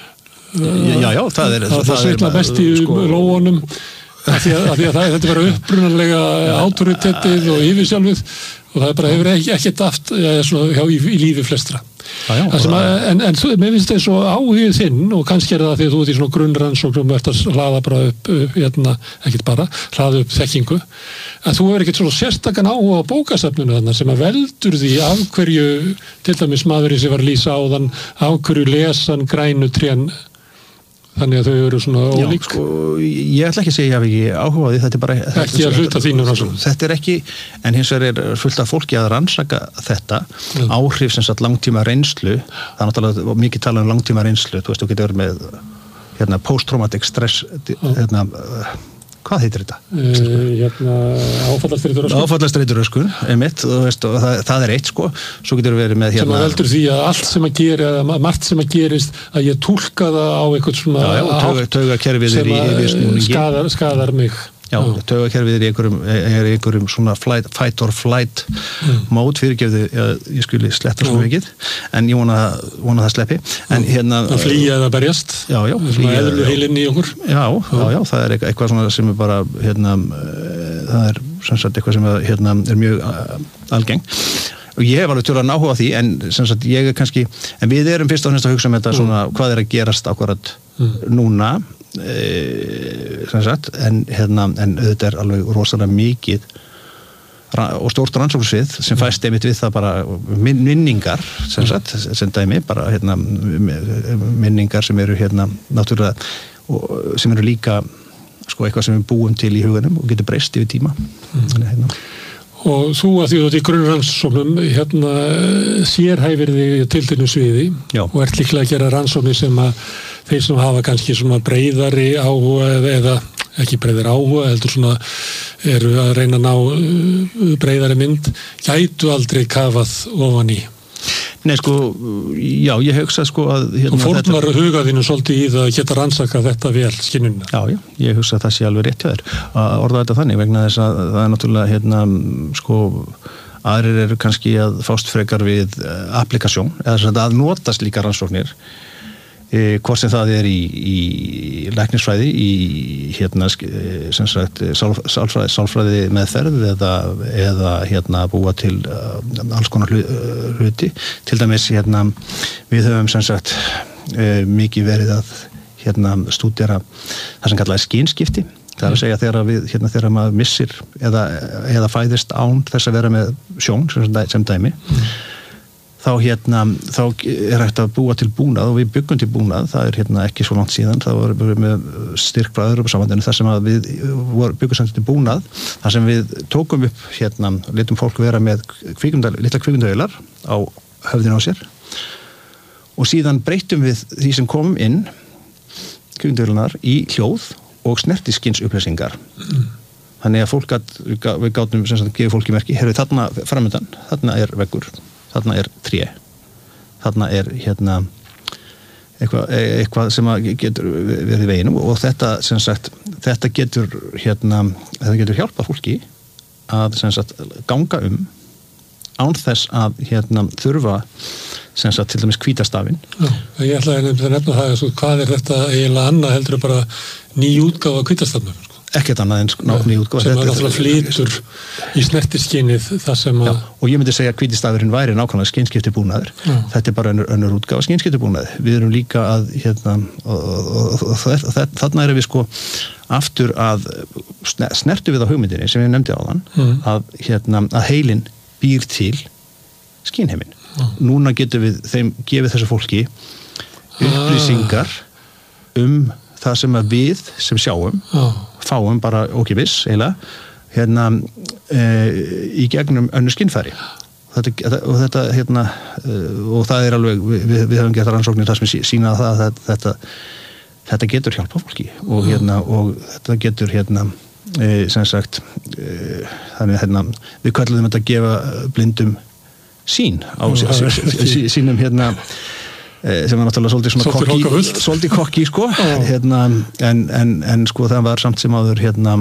Speaker 2: Já, já, það er
Speaker 1: það, það sveitla best í sko, lóunum af því að, að, því að það, þetta er bara upprunanlega autoritetið og yfirsjálfið og það er bara hefur ekki ekkert aft svona, hjá, í, í lífi flestra já, já, að, en, en mér finnst það svo áhugið þinn og kannski er það því að þú ert í svona grunnrannsóknum og ert að hlaða bara upp, upp hérna, ekkert bara, hlaða upp þekkingu að þú er ekkert svona sérstakann áhuga á bókasafninu þarna sem að veldur því af hverju til dæmis maðurinn sem var að lýsa áðan af hverju lesan grænu trén þannig að þau eru svona ólík
Speaker 2: Já, sko, ég ætla ekki að segja ég hef ekki áhuga á því þetta er bara
Speaker 1: ekki að hluta þínu rannsókn
Speaker 2: þetta er ekki, en hins vegar er fullt af fólki að rannsaka þetta Já. Áhrif sem sagt langtíma reynslu það er náttúrulega mikið talað um langtíma reynslu þú veist, þú getur verið með hérna, post-traumatic stress hérna, hvað heitir þetta?
Speaker 1: Uh, hérna, áfallastreituröskun
Speaker 2: áfallastreituröskun, einmitt og, veist, og það, það er eitt sko, svo getur verið með hérna
Speaker 1: sem að veldur því að allt sem að gera eða margt sem að gerist, að ég túlka það á eitthvað svona
Speaker 2: já, já, taugakerfið er í yfirsnúningi
Speaker 1: skadar, skadar mig
Speaker 2: Já, taugakerfið er í einhverjum, er í einhverjum svona flight, fight or flight mm. mót fyrirgefðu, ég, ég skuli sletta svo mikið, en ég vona, vona það sleppi, en hérna
Speaker 1: að flýja eða berjast,
Speaker 2: já, já, flýja
Speaker 1: eðlu heilinn í okkur
Speaker 2: já, já, já, það er eitthvað svona sem er bara hérna, það er sem sagt eitthvað sem er, hérna, er mjög algeng og ég hef alveg tjóðan áhuga á því en sem sagt ég er kannski, en við erum fyrst og næst að hugsa um þetta svona, hvað er að gerast akkurat mm. núna e, sem sagt, en, hérna, en auðvitað er alveg rosalega mikið og stórt rannsóknarsvið sem fæst einmitt við það bara minningar sem sagt, sem dæmi bara hérna, minningar sem eru hérna náttúrulega sem eru líka sko eitthvað sem við búum til í huganum og getur breyst yfir tíma mm. hérna.
Speaker 1: Og þú að því þú ert í grunnrannsóknum hérna sérhæfir þig tilteknu sviði
Speaker 2: Já.
Speaker 1: Og ert líklega að gera rannsóknir sem að þeir sem hafa kannski svona breiðari áhuga eða, eða ekki breiðari áhuga heldur svona eru að reyna að ná breiðari mynd gætu aldrei kafað ofan í.
Speaker 2: Nei sko, já, ég hugsa sko að hérna,
Speaker 1: og fórnar þetta... hugaðinu svolítið í það að geta rannsaka þetta vel skynjunina.
Speaker 2: Já, já, ég hugsa að það sé alveg rétt hjá þér að orða þetta þannig vegna þess að það er náttúrulega hérna sko aðrir eru kannski að fást frekar við applikasjón eða að nota slíkar rannsóknir e, hvort sem það er í, í læknisfræði í hérna sem sagt sálf, sálfræði, sálfræði meðferð eða, eða hérna búa til uh, alls konar hluti til dæmis hérna við höfum sem sagt uh, mikið verið að hérna stúdera það sem kallaði skynskipti það er að segja þegar við hérna þegar maður missir eða, eða fæðist án þess að vera með sjón sem, sem dæmi mm. þá hérna, þá er hægt að búa til búnað og við byggum til búnað, það er hérna ekki svo langt síðan, það var með styrk frá Evrópusambandinu þar sem að við byggum samt til búnað, þar sem við tókum upp hérna, litum fólk vera með kvikmyndar, litla kvikmyndavélar á höfðinu á sér og síðan breytum við því sem komum inn kvikmyndavélarnar í hljóð og snertiskinsupplýsingar mm. þannig að fólk að, við gátum sem sagt gefið fólki merki, herru þarna framöndan, þarna er veggur þarna er tré þarna er hérna eitthvað, eitthvað sem getur verið í veginum og þetta sem sagt þetta getur hérna þetta getur hjálpa fólki að sem sagt ganga um án þess að hérna þurfa sem sagt til dæmis hvítastafinn.
Speaker 1: Já, ég ætlaði að nefna það að hvað er þetta eiginlega annað heldur bara ný útgáfa hvítastafnum sko.
Speaker 2: Ekkert annað en ná, ný útgáfa
Speaker 1: sem er náttúrulega flytur í snertiskinnið það sem að...
Speaker 2: Já, og ég myndi segja að hvítastafurinn væri nákvæmlega skynskipti búnaður. Þetta er bara önnur, önnur útgáfa skynskipti búnaður. Við erum líka að hérna og, og, og, og þarna erum við sko aftur að snertu við á hugmyndinni sem ég nefndi áðan mm. að hérna að heilinn býr til skynheiminn. Mm. Núna getum við þeim gefið þessu fólki upplýsingar um það sem að við sem sjáum oh. fáum bara ókeypis eiginlega hérna e, í gegnum önnur skynfæri þetta, og þetta hérna og það er alveg, við, við höfum gert rannsóknir þar sem sína það að þetta þetta getur hjálpa fólki og hérna og þetta getur hérna e, sem sagt e, þannig hérna við köllum þetta að gefa blindum sín á sí, sínum hérna sem var náttúrulega svolítið svona kokki, svolítið kokki sko hérna, en, en, en sko það var samt sem áður hérna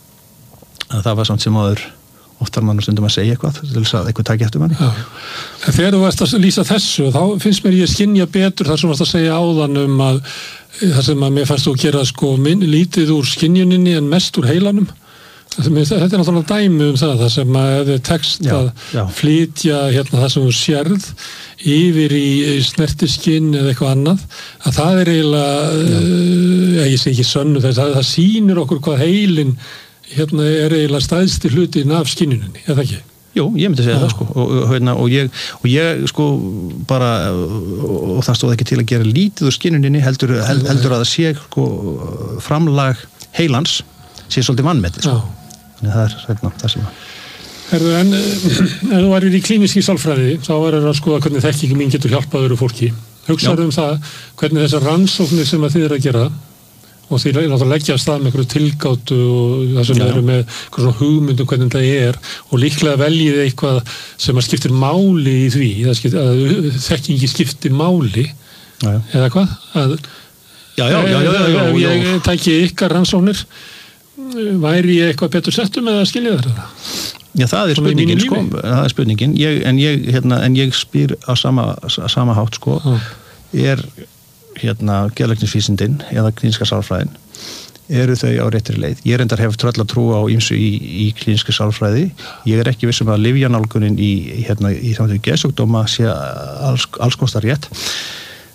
Speaker 2: það var samt sem áður oftar mann stundum að segja eitthvað til þess að eitthvað taki eftir manni.
Speaker 1: Já. En þegar þú varst að lýsa þessu þá finnst mér ég skynja betur þar sem varst að segja áðan um að þar sem að mér fannst þú að gera sko minn, lítið úr skynjuninni en mest úr heilanum. Þetta er náttúrulega dæmi um það, það sem að eða text já, að já. flytja hérna það sem þú sérð yfir í snertiskinn eða eitthvað annað, að það er eiginlega, uh, ég segi ekki sönnu þess að það sýnir okkur hvað heilin hérna er eiginlega stæðsti hlutin af skynjuninni, eða ekki?
Speaker 2: Jú, ég myndi segja já. það sko og, hérna, og, ég, og ég sko bara og, og það stóð ekki til að gera lítið úr skynjuninni heldur, held, heldur að það sé sko framlag heilans sé svolítið vannmetið sko. Þannig það er hérna það sem að
Speaker 1: Herðu, en ef þú værir í klínískri sálfræði þá er það að skoða hvernig þekking mín getur hjálpað öðru fólki. Hugsaðu um það hvernig þessar rannsóknir sem að þið eru að gera og þið náttúrulega leggja af stað með einhverju tilgátu og það sem eru með einhverjum hugmyndum hvernig það er og líklega veljið eitthvað sem að skiptir máli í því skiptir, að þekkingi skiptir máli já, já. eða hvað? Að,
Speaker 2: já, já, já, já, já,
Speaker 1: ef ég tæki ykkar rannsóknir væri ég eitthvað betur settum eða skilja þetta?
Speaker 2: Já, það er spurningin sko, það er spurningin ég, en, ég, hérna, en ég spyr á sama, sama hátt sko ah. er hérna geðlæknisvísindin eða klíníska sálfræðin eru þau á réttri leið. Ég reyndar hef tröll að trúa á ýmsu í, í klíníska sálfræði. Ég er ekki vissum að lyfjanálgunin í, hérna, í samtöku geðsjúkdóma sé alls, alls kostar rétt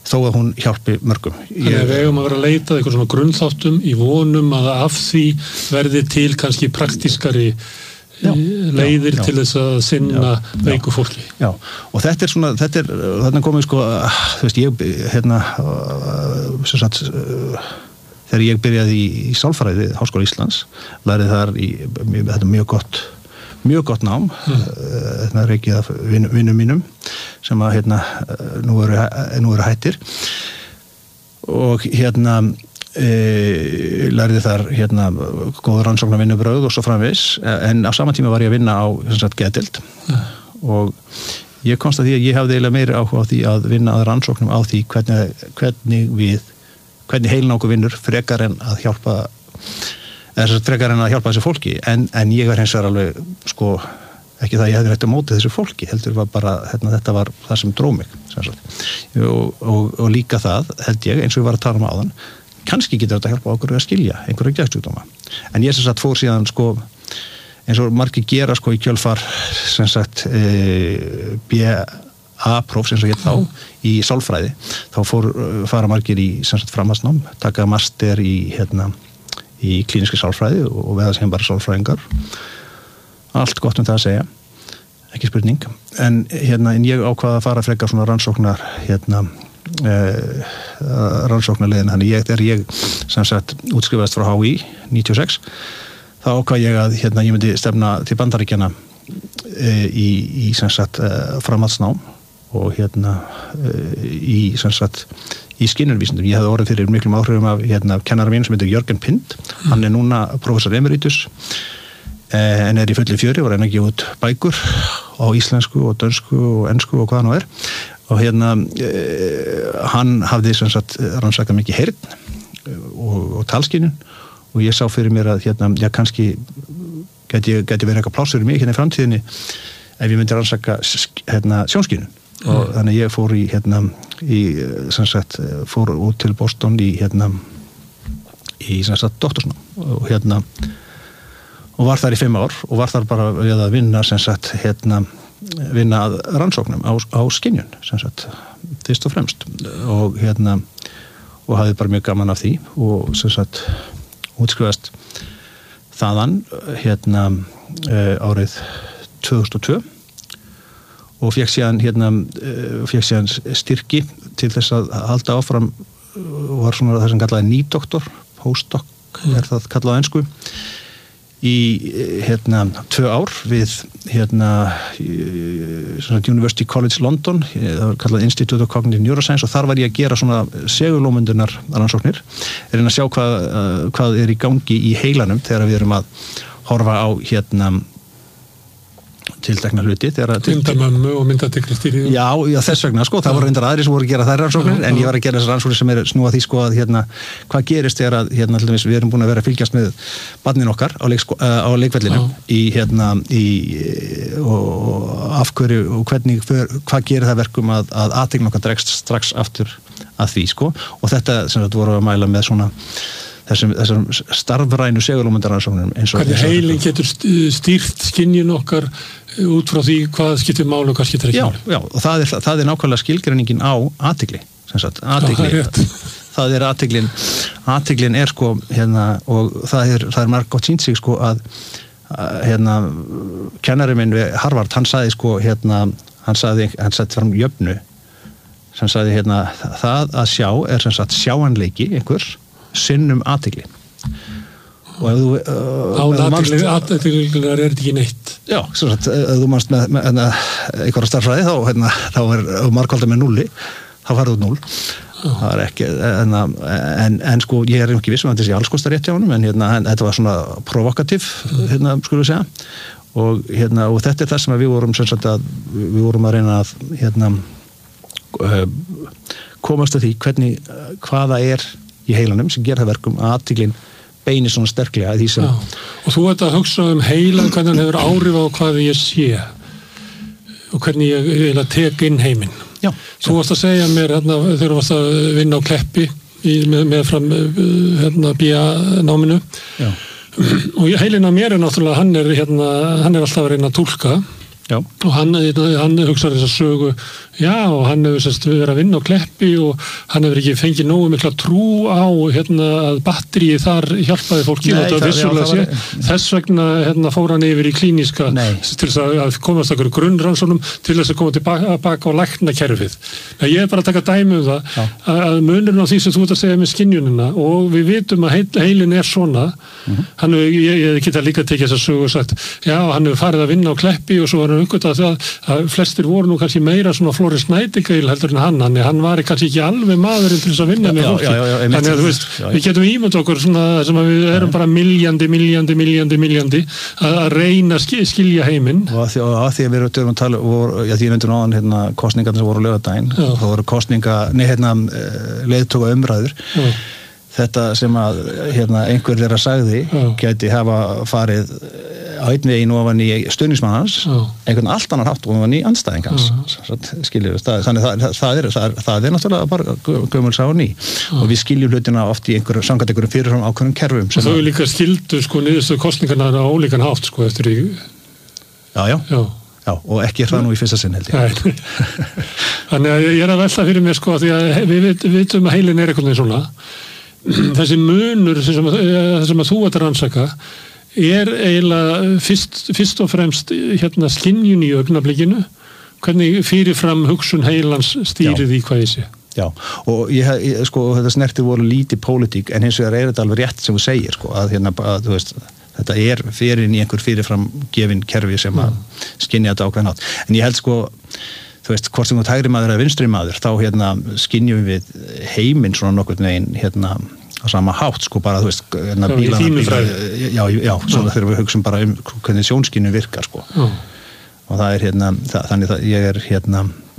Speaker 2: þó að hún hjálpi mörgum.
Speaker 1: Þannig að við eigum að vera að leita eitthvað svona grunnþáttum í vonum að af því verði til kannski praktískari já, leiðir já, já. til þess að sinna já, veiku fólki.
Speaker 2: Já, og þetta er svona, þetta er, þarna komið sko, þú veist, ég, hérna, sem sagt, þegar ég byrjaði í, í sálfræði við Háskóla Íslands, lærið þar í, þetta er mjög gott, mjög gott nám, mm. þetta er ekki af vinnum mínum, sem að, hérna, nú eru, nú eru hættir, og hérna, E, lærði þar hérna góð rannsóknar vinnubrögð og svo framvegis en á sama tíma var ég að vinna á geðdeild ja. og ég komst að því að ég hafði eiginlega meiri áhuga á því að vinna að rannsóknum á því hvernig, hvernig við hvernig heilin okkur vinnur frekar en að hjálpa eða frekar en að hjálpa þessu fólki en, en ég var hins vegar alveg sko ekki það að ég hefði rætt á móti þessu fólki heldur var bara, hérna, þetta var það sem dró mig og, og, og líka það held ég eins og ég var að tala um áðan kannski getur þetta að hjálpa okkur að skilja einhverja geðsjúkdóma. En ég sem sagt fór síðan sko, eins og margir gera sko í kjölfar sem sagt e, B A-próf sem svo hétt þá í sálfræði, þá fór fara margir í sem sagt framhaldsnám, taka master í hérna í klíniski sálfræði og, og veða sem bara sálfræðingar. Allt gott um það að segja, ekki spurning. En hérna en ég ákvaða að fara frekar svona rannsóknar hérna Uh, rannsóknarleiðin þannig ég, þegar ég sem sagt útskrifaðist frá H I níutíu og sex þá ákvað ég að hérna ég myndi stefna til Bandaríkjanna uh, í, í sem sagt uh, framhaldsnám og hérna uh, í sem sagt í skynjunarvísindum, ég hafði orðið fyrir miklum áhrifum af hérna kennara mín sem heitir Jörgen Pind mm. hann er núna professor emeritus uh, en er í fulli fjöri og reyna að gefa út bækur á íslensku og dönsku og ensku og hvað nú er og hérna eh, hann hafði sem sagt rannsakað mikið heyrn og, og talskynjun og ég sá fyrir mér að hérna, já kannski geti, geti verið eitthvað pláss fyrir mig hérna í framtíðinni ef ég myndi rannsaka hérna sjónskynjun mm. og þannig ég fór í hérna í sem sagt fór út til Boston í hérna í sem sagt doktorsnám og hérna og var þar í fimm ár og var þar bara við að vinna sem sagt hérna vinna að rannsóknum á, á skynjun sem sagt, fyrst og fremst og hérna og hafði bara mjög gaman af því og sem sagt útskrifast þaðan hérna uh, árið tvö þúsund og tvö og fékk síðan hérna uh, fékk síðan styrki til þess að halda áfram og var svona það sem kallaði nýdoktor postdoc mm. er það kallað á ensku í hérna tvö ár við hérna University College London það var kallað Institute of Cognitive Neuroscience og þar var ég að gera svona segulómundunar rannsóknir, er að sjá hvað, hvað er í gangi í heilanum þegar við erum að horfa á hérna tiltekna hluti
Speaker 1: myndamömmu og myndatekristýri
Speaker 2: já, já, þess vegna, sko, það voru reyndar aðri sem voru að gera þær rannsóknir, en ég var að gera þessar rannsóknir sem er snúa því, sko, að hérna hvað gerist þegar að, hérna, til dæmis, við erum búin að vera að fylgjast með barnin okkar á, leik, sko, á leikvellinu í, hérna, í og af hverju og hvernig, hver, hvað gerir það verkum að, að athygli okkar dregst strax aftur að því, sko, og þetta sem þetta voru að mæla með svona þessum, þessum starfrænu segulómundarrannsóknum hvernig heilin getur stýrt skynjun okkar út frá því hvað skiptir máli og hvað skiptir ekki máli. Já, já, og það er, það er nákvæmlega skilgreiningin á athygli, sem sagt, athygli. Já, það er rétt. Það er athyglin, athyglin er sko, hérna, og það er, það er margt gott sýnt sig sko að, að hérna, kennari minn við Harvard, hann sagði sko, hérna, hann sagði, hann sagði fram jöfnu, sem sagði, hérna, það að sjá er sem sagt sjáanleiki einhvers sinnum athygli. Og ef þú uh, aðeiglingar er þetta ekki neitt já, svo að ef þú manst með, með, með einhverja starffræði þá, hérna, þá er margkvölda með núlli þá farið út núll oh. það er ekki en, en, en sko ég er ekki vissum að þetta sé alls kostar rétt hjá honum en hérna en, þetta var svona provokativ hérna skulum við segja og, hérna, og þetta er það sem við vorum sem sagt að við vorum að reyna að hérna uh, komast að því hvernig hvaða er í heilanum sem ger það verkum að athyglin beinir svona sterklega því sem... Já, og þú ert að hugsa um heilan hvernig hann hefur áhrif á hvað ég sé og hvernig ég vil að teka inn heiminn. Já. Þú varst að segja mér hérna þegar þú varst að vinna á Kleppi í, með, með fram hérna B A-náminu. Já. Og heilin á mér er náttúrulega, hann er hérna, hann er alltaf að reyna að túlka Já.
Speaker 1: Og hann, hann hugsaði þess að sögu, já, og hann hefur sérst verið að vinna á Kleppi og hann hefur ekki fengið nógu mikla trú á hérna að batteríi þar hjálpaði fólki
Speaker 2: Nei,
Speaker 1: og þetta
Speaker 2: það,
Speaker 1: vissulega
Speaker 2: já,
Speaker 1: sé.
Speaker 2: Var...
Speaker 1: Þess vegna hérna fór hann yfir í klíníska
Speaker 2: Nei.
Speaker 1: til þess að, að komast okkur grunnrannsóknum til þess að koma tilbaka baka á lækna kerfið. Nei, ég er bara að taka dæmi um það já. Að munurinn á því sem þú ert að segja með skynjunina og við vitum að heil, heilin er svona, mm-hmm. hann hefur, ég, ég geta líka tekið þess að sögu og sagt, já, hann hefur farið að vinna á Kleppi og svo var uppgötvað það að flestir voru nú kannski meira svona Flóris Nightingale heldur en hann, hann, hann var kannski ekki alveg maðurinn til þess að vinna já, með fólki. Já, já, já, þannig að þú veist, já, já. Við getum ímynd okkur svona sem að við erum bara miljandi, miljandi, miljandi, miljandi að reyna að skilja heiminn.
Speaker 2: Og að því að, að, því að við erum að tala, voru, já því ég nefndi náðan hérna kostningarna sem voru á laugardaginn, þá voru kostninga, nei hérna leiðtóka umræður. Já. Þetta sem að hérna, einhver þeirra sagði já. Gæti hafa farið á einn veginn ofan í stuðningsmann hans, einhvern allt annan hátt ofan í andstæðing hans. Skiljum við, þannig það, það, er, það, er, það er náttúrulega bara gömul sá ný já. Og við skiljum hlutina oft í einhverjum, samkvæmt einhverjum fyrirfram ákveðnum kerfum.
Speaker 1: Og þau að... líka skildu sko niðurstu kostningarna á ólíkan hátt sko eftir í...
Speaker 2: Já, já. Já. Já, og ekki er það nú í fyrsta sinn held ég.
Speaker 1: Þannig að ég er að velta fyrir mér sko því að við vitum að heilin er einhvern veginn svona. Þessi munur sem að, sem að þú ert að rannsaka er eiginlega fyrst, fyrst og fremst hérna skynjun í augnablikinu, hvernig fyrirfram hugsun heilans stýrið í hvað ég sé.
Speaker 2: Já, og ég, ég, sko, þetta snertir voru lítið pólitík en hins vegar er þetta alveg rétt sem þú segir, sko, að hérna, að, þú veist, þetta er fyrir í einhver fyrirfram gefin kerfi sem að skynja þetta ákveðin átt. En ég held, sko, þú veist, hvort sem þú hægri maður eða vinstri maður, þá hérna skynjum við heiminn svona nokkurn veginn hérna á sama hátt, sko, bara, þú veist, hérna bílana, bílana, já, já, svona þegar við hugsaum bara um hvernig sjónskynjun virkar, sko. Já. Og það er hérna, það, þannig að ég er hérna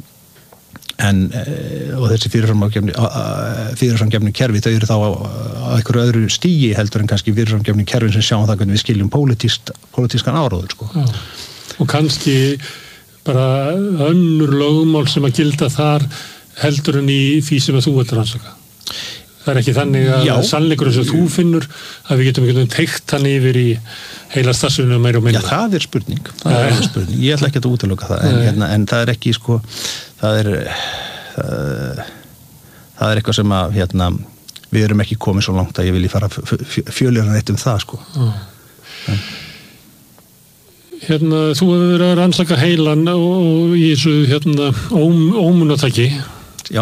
Speaker 2: en, og þessi fyrirframgefni fyrirframgefni kerfi, þau eru þá á, á einhverju öðru stígi heldur en kannski fyrirframgefni kerfin sem sjáum það hvernig við skiljum pólitískt, pólitískan áróður, sko. Já. Og
Speaker 1: kannski bara önnur lögmál sem að gilda þar heldur en í því sem að þú ert að rannsaka. Það er ekki þannig að sannleikurinn sem þú finnur að við getum ekki teygt hann yfir í heila starfsefninu meira og meira.
Speaker 2: Já, það er spurning. Það er spurning. Ég ætla ekki að útiloka það, en, hérna, en það er ekki, sko, það er, það, það er eitthvað sem að, hérna, við erum ekki komið svo langt að ég vilji fara fjölirinn eitt um það, sko. En,
Speaker 1: hérna, þú hefur verið að rannsaka heilan og í þessu, hérna, óm, ómunatæki.
Speaker 2: Já,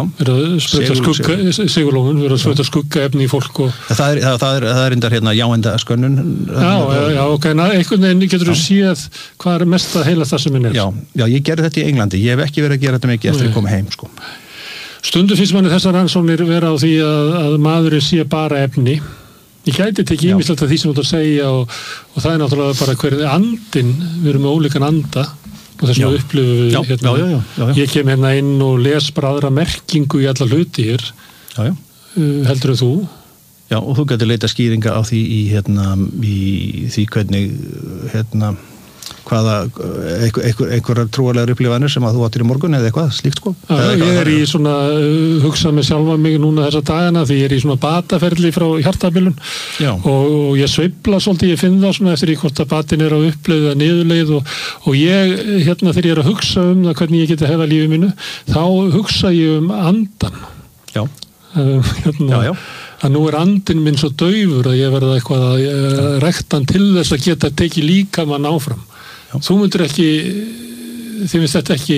Speaker 1: segulómun, verður að sprauta skuggaefni í fólk og...
Speaker 2: Það er, það, það er, það er reyndar hérna jáenda skönnun.
Speaker 1: Já, já, ok, einhvern veginn getur þú séð hvað er mest að heila það sem er.
Speaker 2: Já, já, ég gerði þetta í Englandi, ég hef ekki verið að gera þetta mikið eftir að koma heim, sko.
Speaker 1: Stundum finnst manni þessar rannsóknir vera á því að, að maðurinn sé bara efni. Ég gæti tekið ýmislegt af því sem þú ert að segja og, og það er náttúrulega bara hverju andinn, við erum með ólíkan anda og þess að upplifu við hérna,
Speaker 2: já, já, já, já.
Speaker 1: Ég kem hérna inn og les bara aðra merkingu í alla hluti hér
Speaker 2: já, já.
Speaker 1: Uh, heldur þú?
Speaker 2: Já, og þú getur leita skýringa á því í, hérna, í því hvernig hérna, hvaða einhver, einhverjar trúarlegar upplifanir sem að þú áttir í morgun eða eitthvað slíkt, sko.
Speaker 1: Já, eða ég er í svona uh, hugsað með sjálfa mig núna þessa dagana því ég er í svona bataferli frá hjartabilun og, og ég sveifla svolítið, ég finn það svona eftir í hvort að batin er á uppleið eða niðurleið og, og ég, hérna þegar ég er að hugsa um það hvernig ég geti hefða lífið mínu, þá hugsa ég um andan.
Speaker 2: Já.
Speaker 1: Um, hérna, já, já. Að nú er andin minn svo daufur að ég verða eitthvað að uh, rekta hann til þess að geta tekið líka mann áfram. Þú myndir ekki, þið finnst þetta ekki,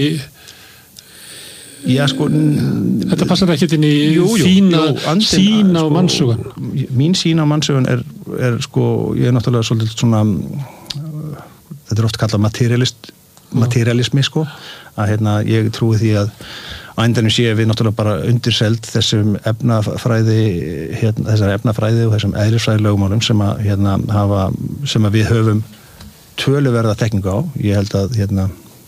Speaker 2: já, sko,
Speaker 1: þetta passar ekkert inn í jú, jú, þína jú, andin, sína sko, á mannsugan.
Speaker 2: Mín sína á mannsugan er, er, sko, ég er náttúrulega svolítið svona, þetta er oft kallað materialist, materialismi, sko, að hérna, ég trúi því að á endanum sé við náttúrulega bara undirseld þessum efnafræði, hérna, þessar efnafræði og þessum eðlisfræði lögmálum sem að, hérna, hafa, sem að við höfum töluverða þekkingu á. Ég held að hérna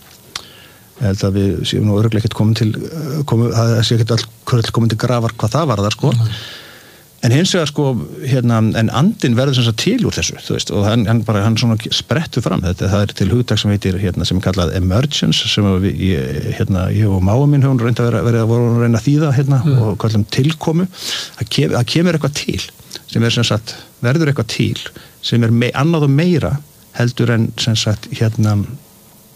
Speaker 2: ég held að við séum nú örugglega ekkert komin til komu, það sé ekkert all komin til grafar hvað það var þar, sko. Mm. En hins vegar, sko, hérna, en andinn verður sem sagt til úr þessu, þú veist, og hann, hann bara, hann svona sprettur fram þetta, það er til hugtak sem heitir, hérna, sem er kallað emergence, sem við, ég, hérna, ég og máa minn höfum reynda að vera, vera, voru að reyna að þýða, hérna, mm. og kallum tilkomu, það kem, kemur eitthvað til, sem er sem sagt, verður eitthvað til, sem er me, annað og meira heldur en sem sagt hérna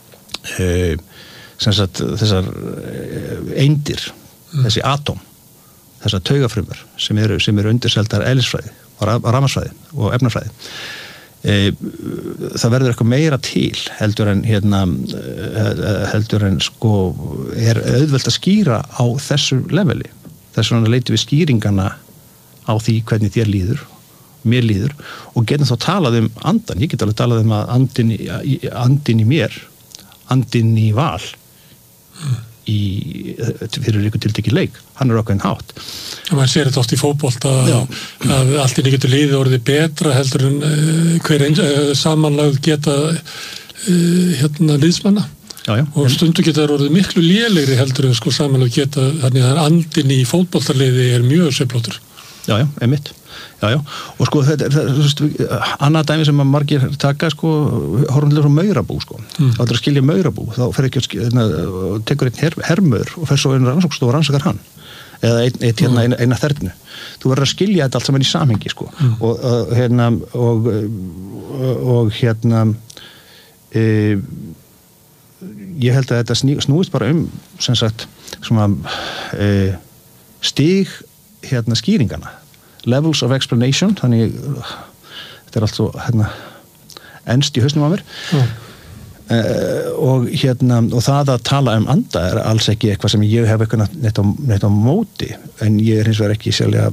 Speaker 2: e, sem sagt þessar eindir, mm. þessi atóm, þessar taugafrumur sem eru, sem eru undirseldar eðlisfræði og rafmagnsfræði og efnafræði. E, það verður eitthvað meira til heldur en hérna heldur en sko er auðvelt að skýra á þessu leveli. Þess vegna leitum við skýringana á því hvernig þér líður, mér líður og getum þá talað um andan. Ég get alveg talað um að andin í, andin í mér, andin í val í, fyrir ykkur tiltekið leik. Hann er okkar en hátt.
Speaker 1: Og maður sér þetta oft í fótbolta að, að allt í getur liðið orðið betra heldur en uh, hver eins uh, samanlagð geta uh, hérna liðsmanna.
Speaker 2: Já, já.
Speaker 1: Og stundu geta orðið miklu lélegri heldur en sko samanlagð geta, þannig að andin í fótboltaliði er mjög sveiflóttur.
Speaker 2: Já, já, einmitt. Já, já, og sko þetta er, þú veist, annað dæmi sem að margir taka, sko, horfum til frá maurabú, sko. Mm. Þá er að skilja maurabú, þá fer ekki að skilja, tekur einn her, hermör og fer svo einn rannsóknstofu og rannsakar hann. Eða einn, einn hérna, eina, eina þernu. Þú verður að skilja þetta allt saman í samhengi, sko. Mm. Og, og hérna, og, og hérna, e, ég held að þetta sný, snúist bara um, sem sagt, svona, e, stig, hérna, skýringana. Levels of explanation, þannig þetta er allt svo hérna enst í hausnum á mér mm. uh, og hérna og það að tala um anda er alls ekki eitthvað sem ég hef eitthvað neitt á, neitt á móti, en ég er hins vegar ekki sérlega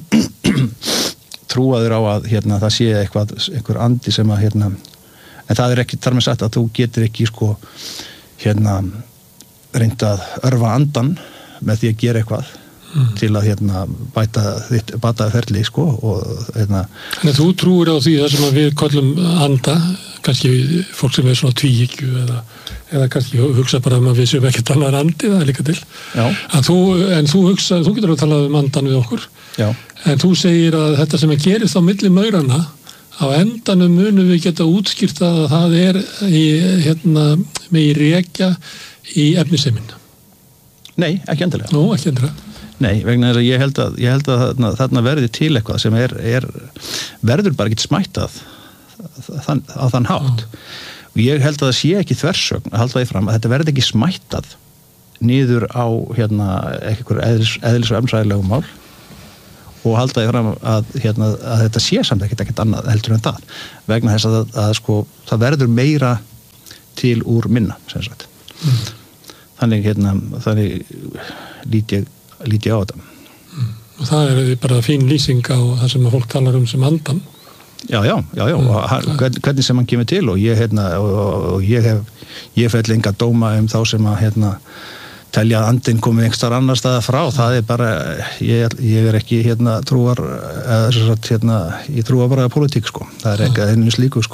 Speaker 2: trúaður á að hérna það sé eitthvað einhver andi sem að hérna en það er ekki þar með sagt að þú getur ekki sko hérna reynda að örva andan með því að gera eitthvað Mm. til að hérna bæta þitt bæta ferli sko og hérna
Speaker 1: Þannig að þú trúir á því það sem við kallum anda, kannski fólk sem er svona tvíhyggju eða, eða kannski hugsa bara um að við séum ekkert annar andi, það er líka til þú, en þú hugsa, þú getur að tala um andan við okkur
Speaker 2: Já.
Speaker 1: En þú segir að þetta sem að gerist á milli maurana á endanum munum við geta útskýrt að það er í, hérna, með í rekja í efniseimin
Speaker 2: Nei, ekki endilega
Speaker 1: Nú, ekki endilega
Speaker 2: Nei, vegna þess að ég held að, ég held að þarna, þarna verði til eitthvað sem er, er verður bara ekki smættað þann, á þann hátt. Mm. Og ég held að það sé ekki þversögn að halda því fram að þetta verði ekki smættað niður á hérna, eitthvað eðlis, eðlis og efnisfræðilegum mál og halda því fram að, hérna, að þetta sé samt ekkert ekkert annað heldur en það. Vegna þess að, að, að sko, það verður meira til úr minna, sem sagt. Mm. Þannig, hérna, þannig lít ég lítið á þetta.
Speaker 1: Mm. Og það er bara fín lýsing á það sem að fólk talar um sem andan.
Speaker 2: Já, já, já, já. Mm. Og hvernig sem hann kemur til og ég, hérna, og, og ég hef, ég fell enga dóma um þá sem að, hérna, telja að andinn komið einhverstaðar annar staðar frá. Það er bara, ég, ég er ekki, hérna, trúar, eða, hérna, ég trúar bara að pólitík, sko. Það er ekki einu slíku, sko.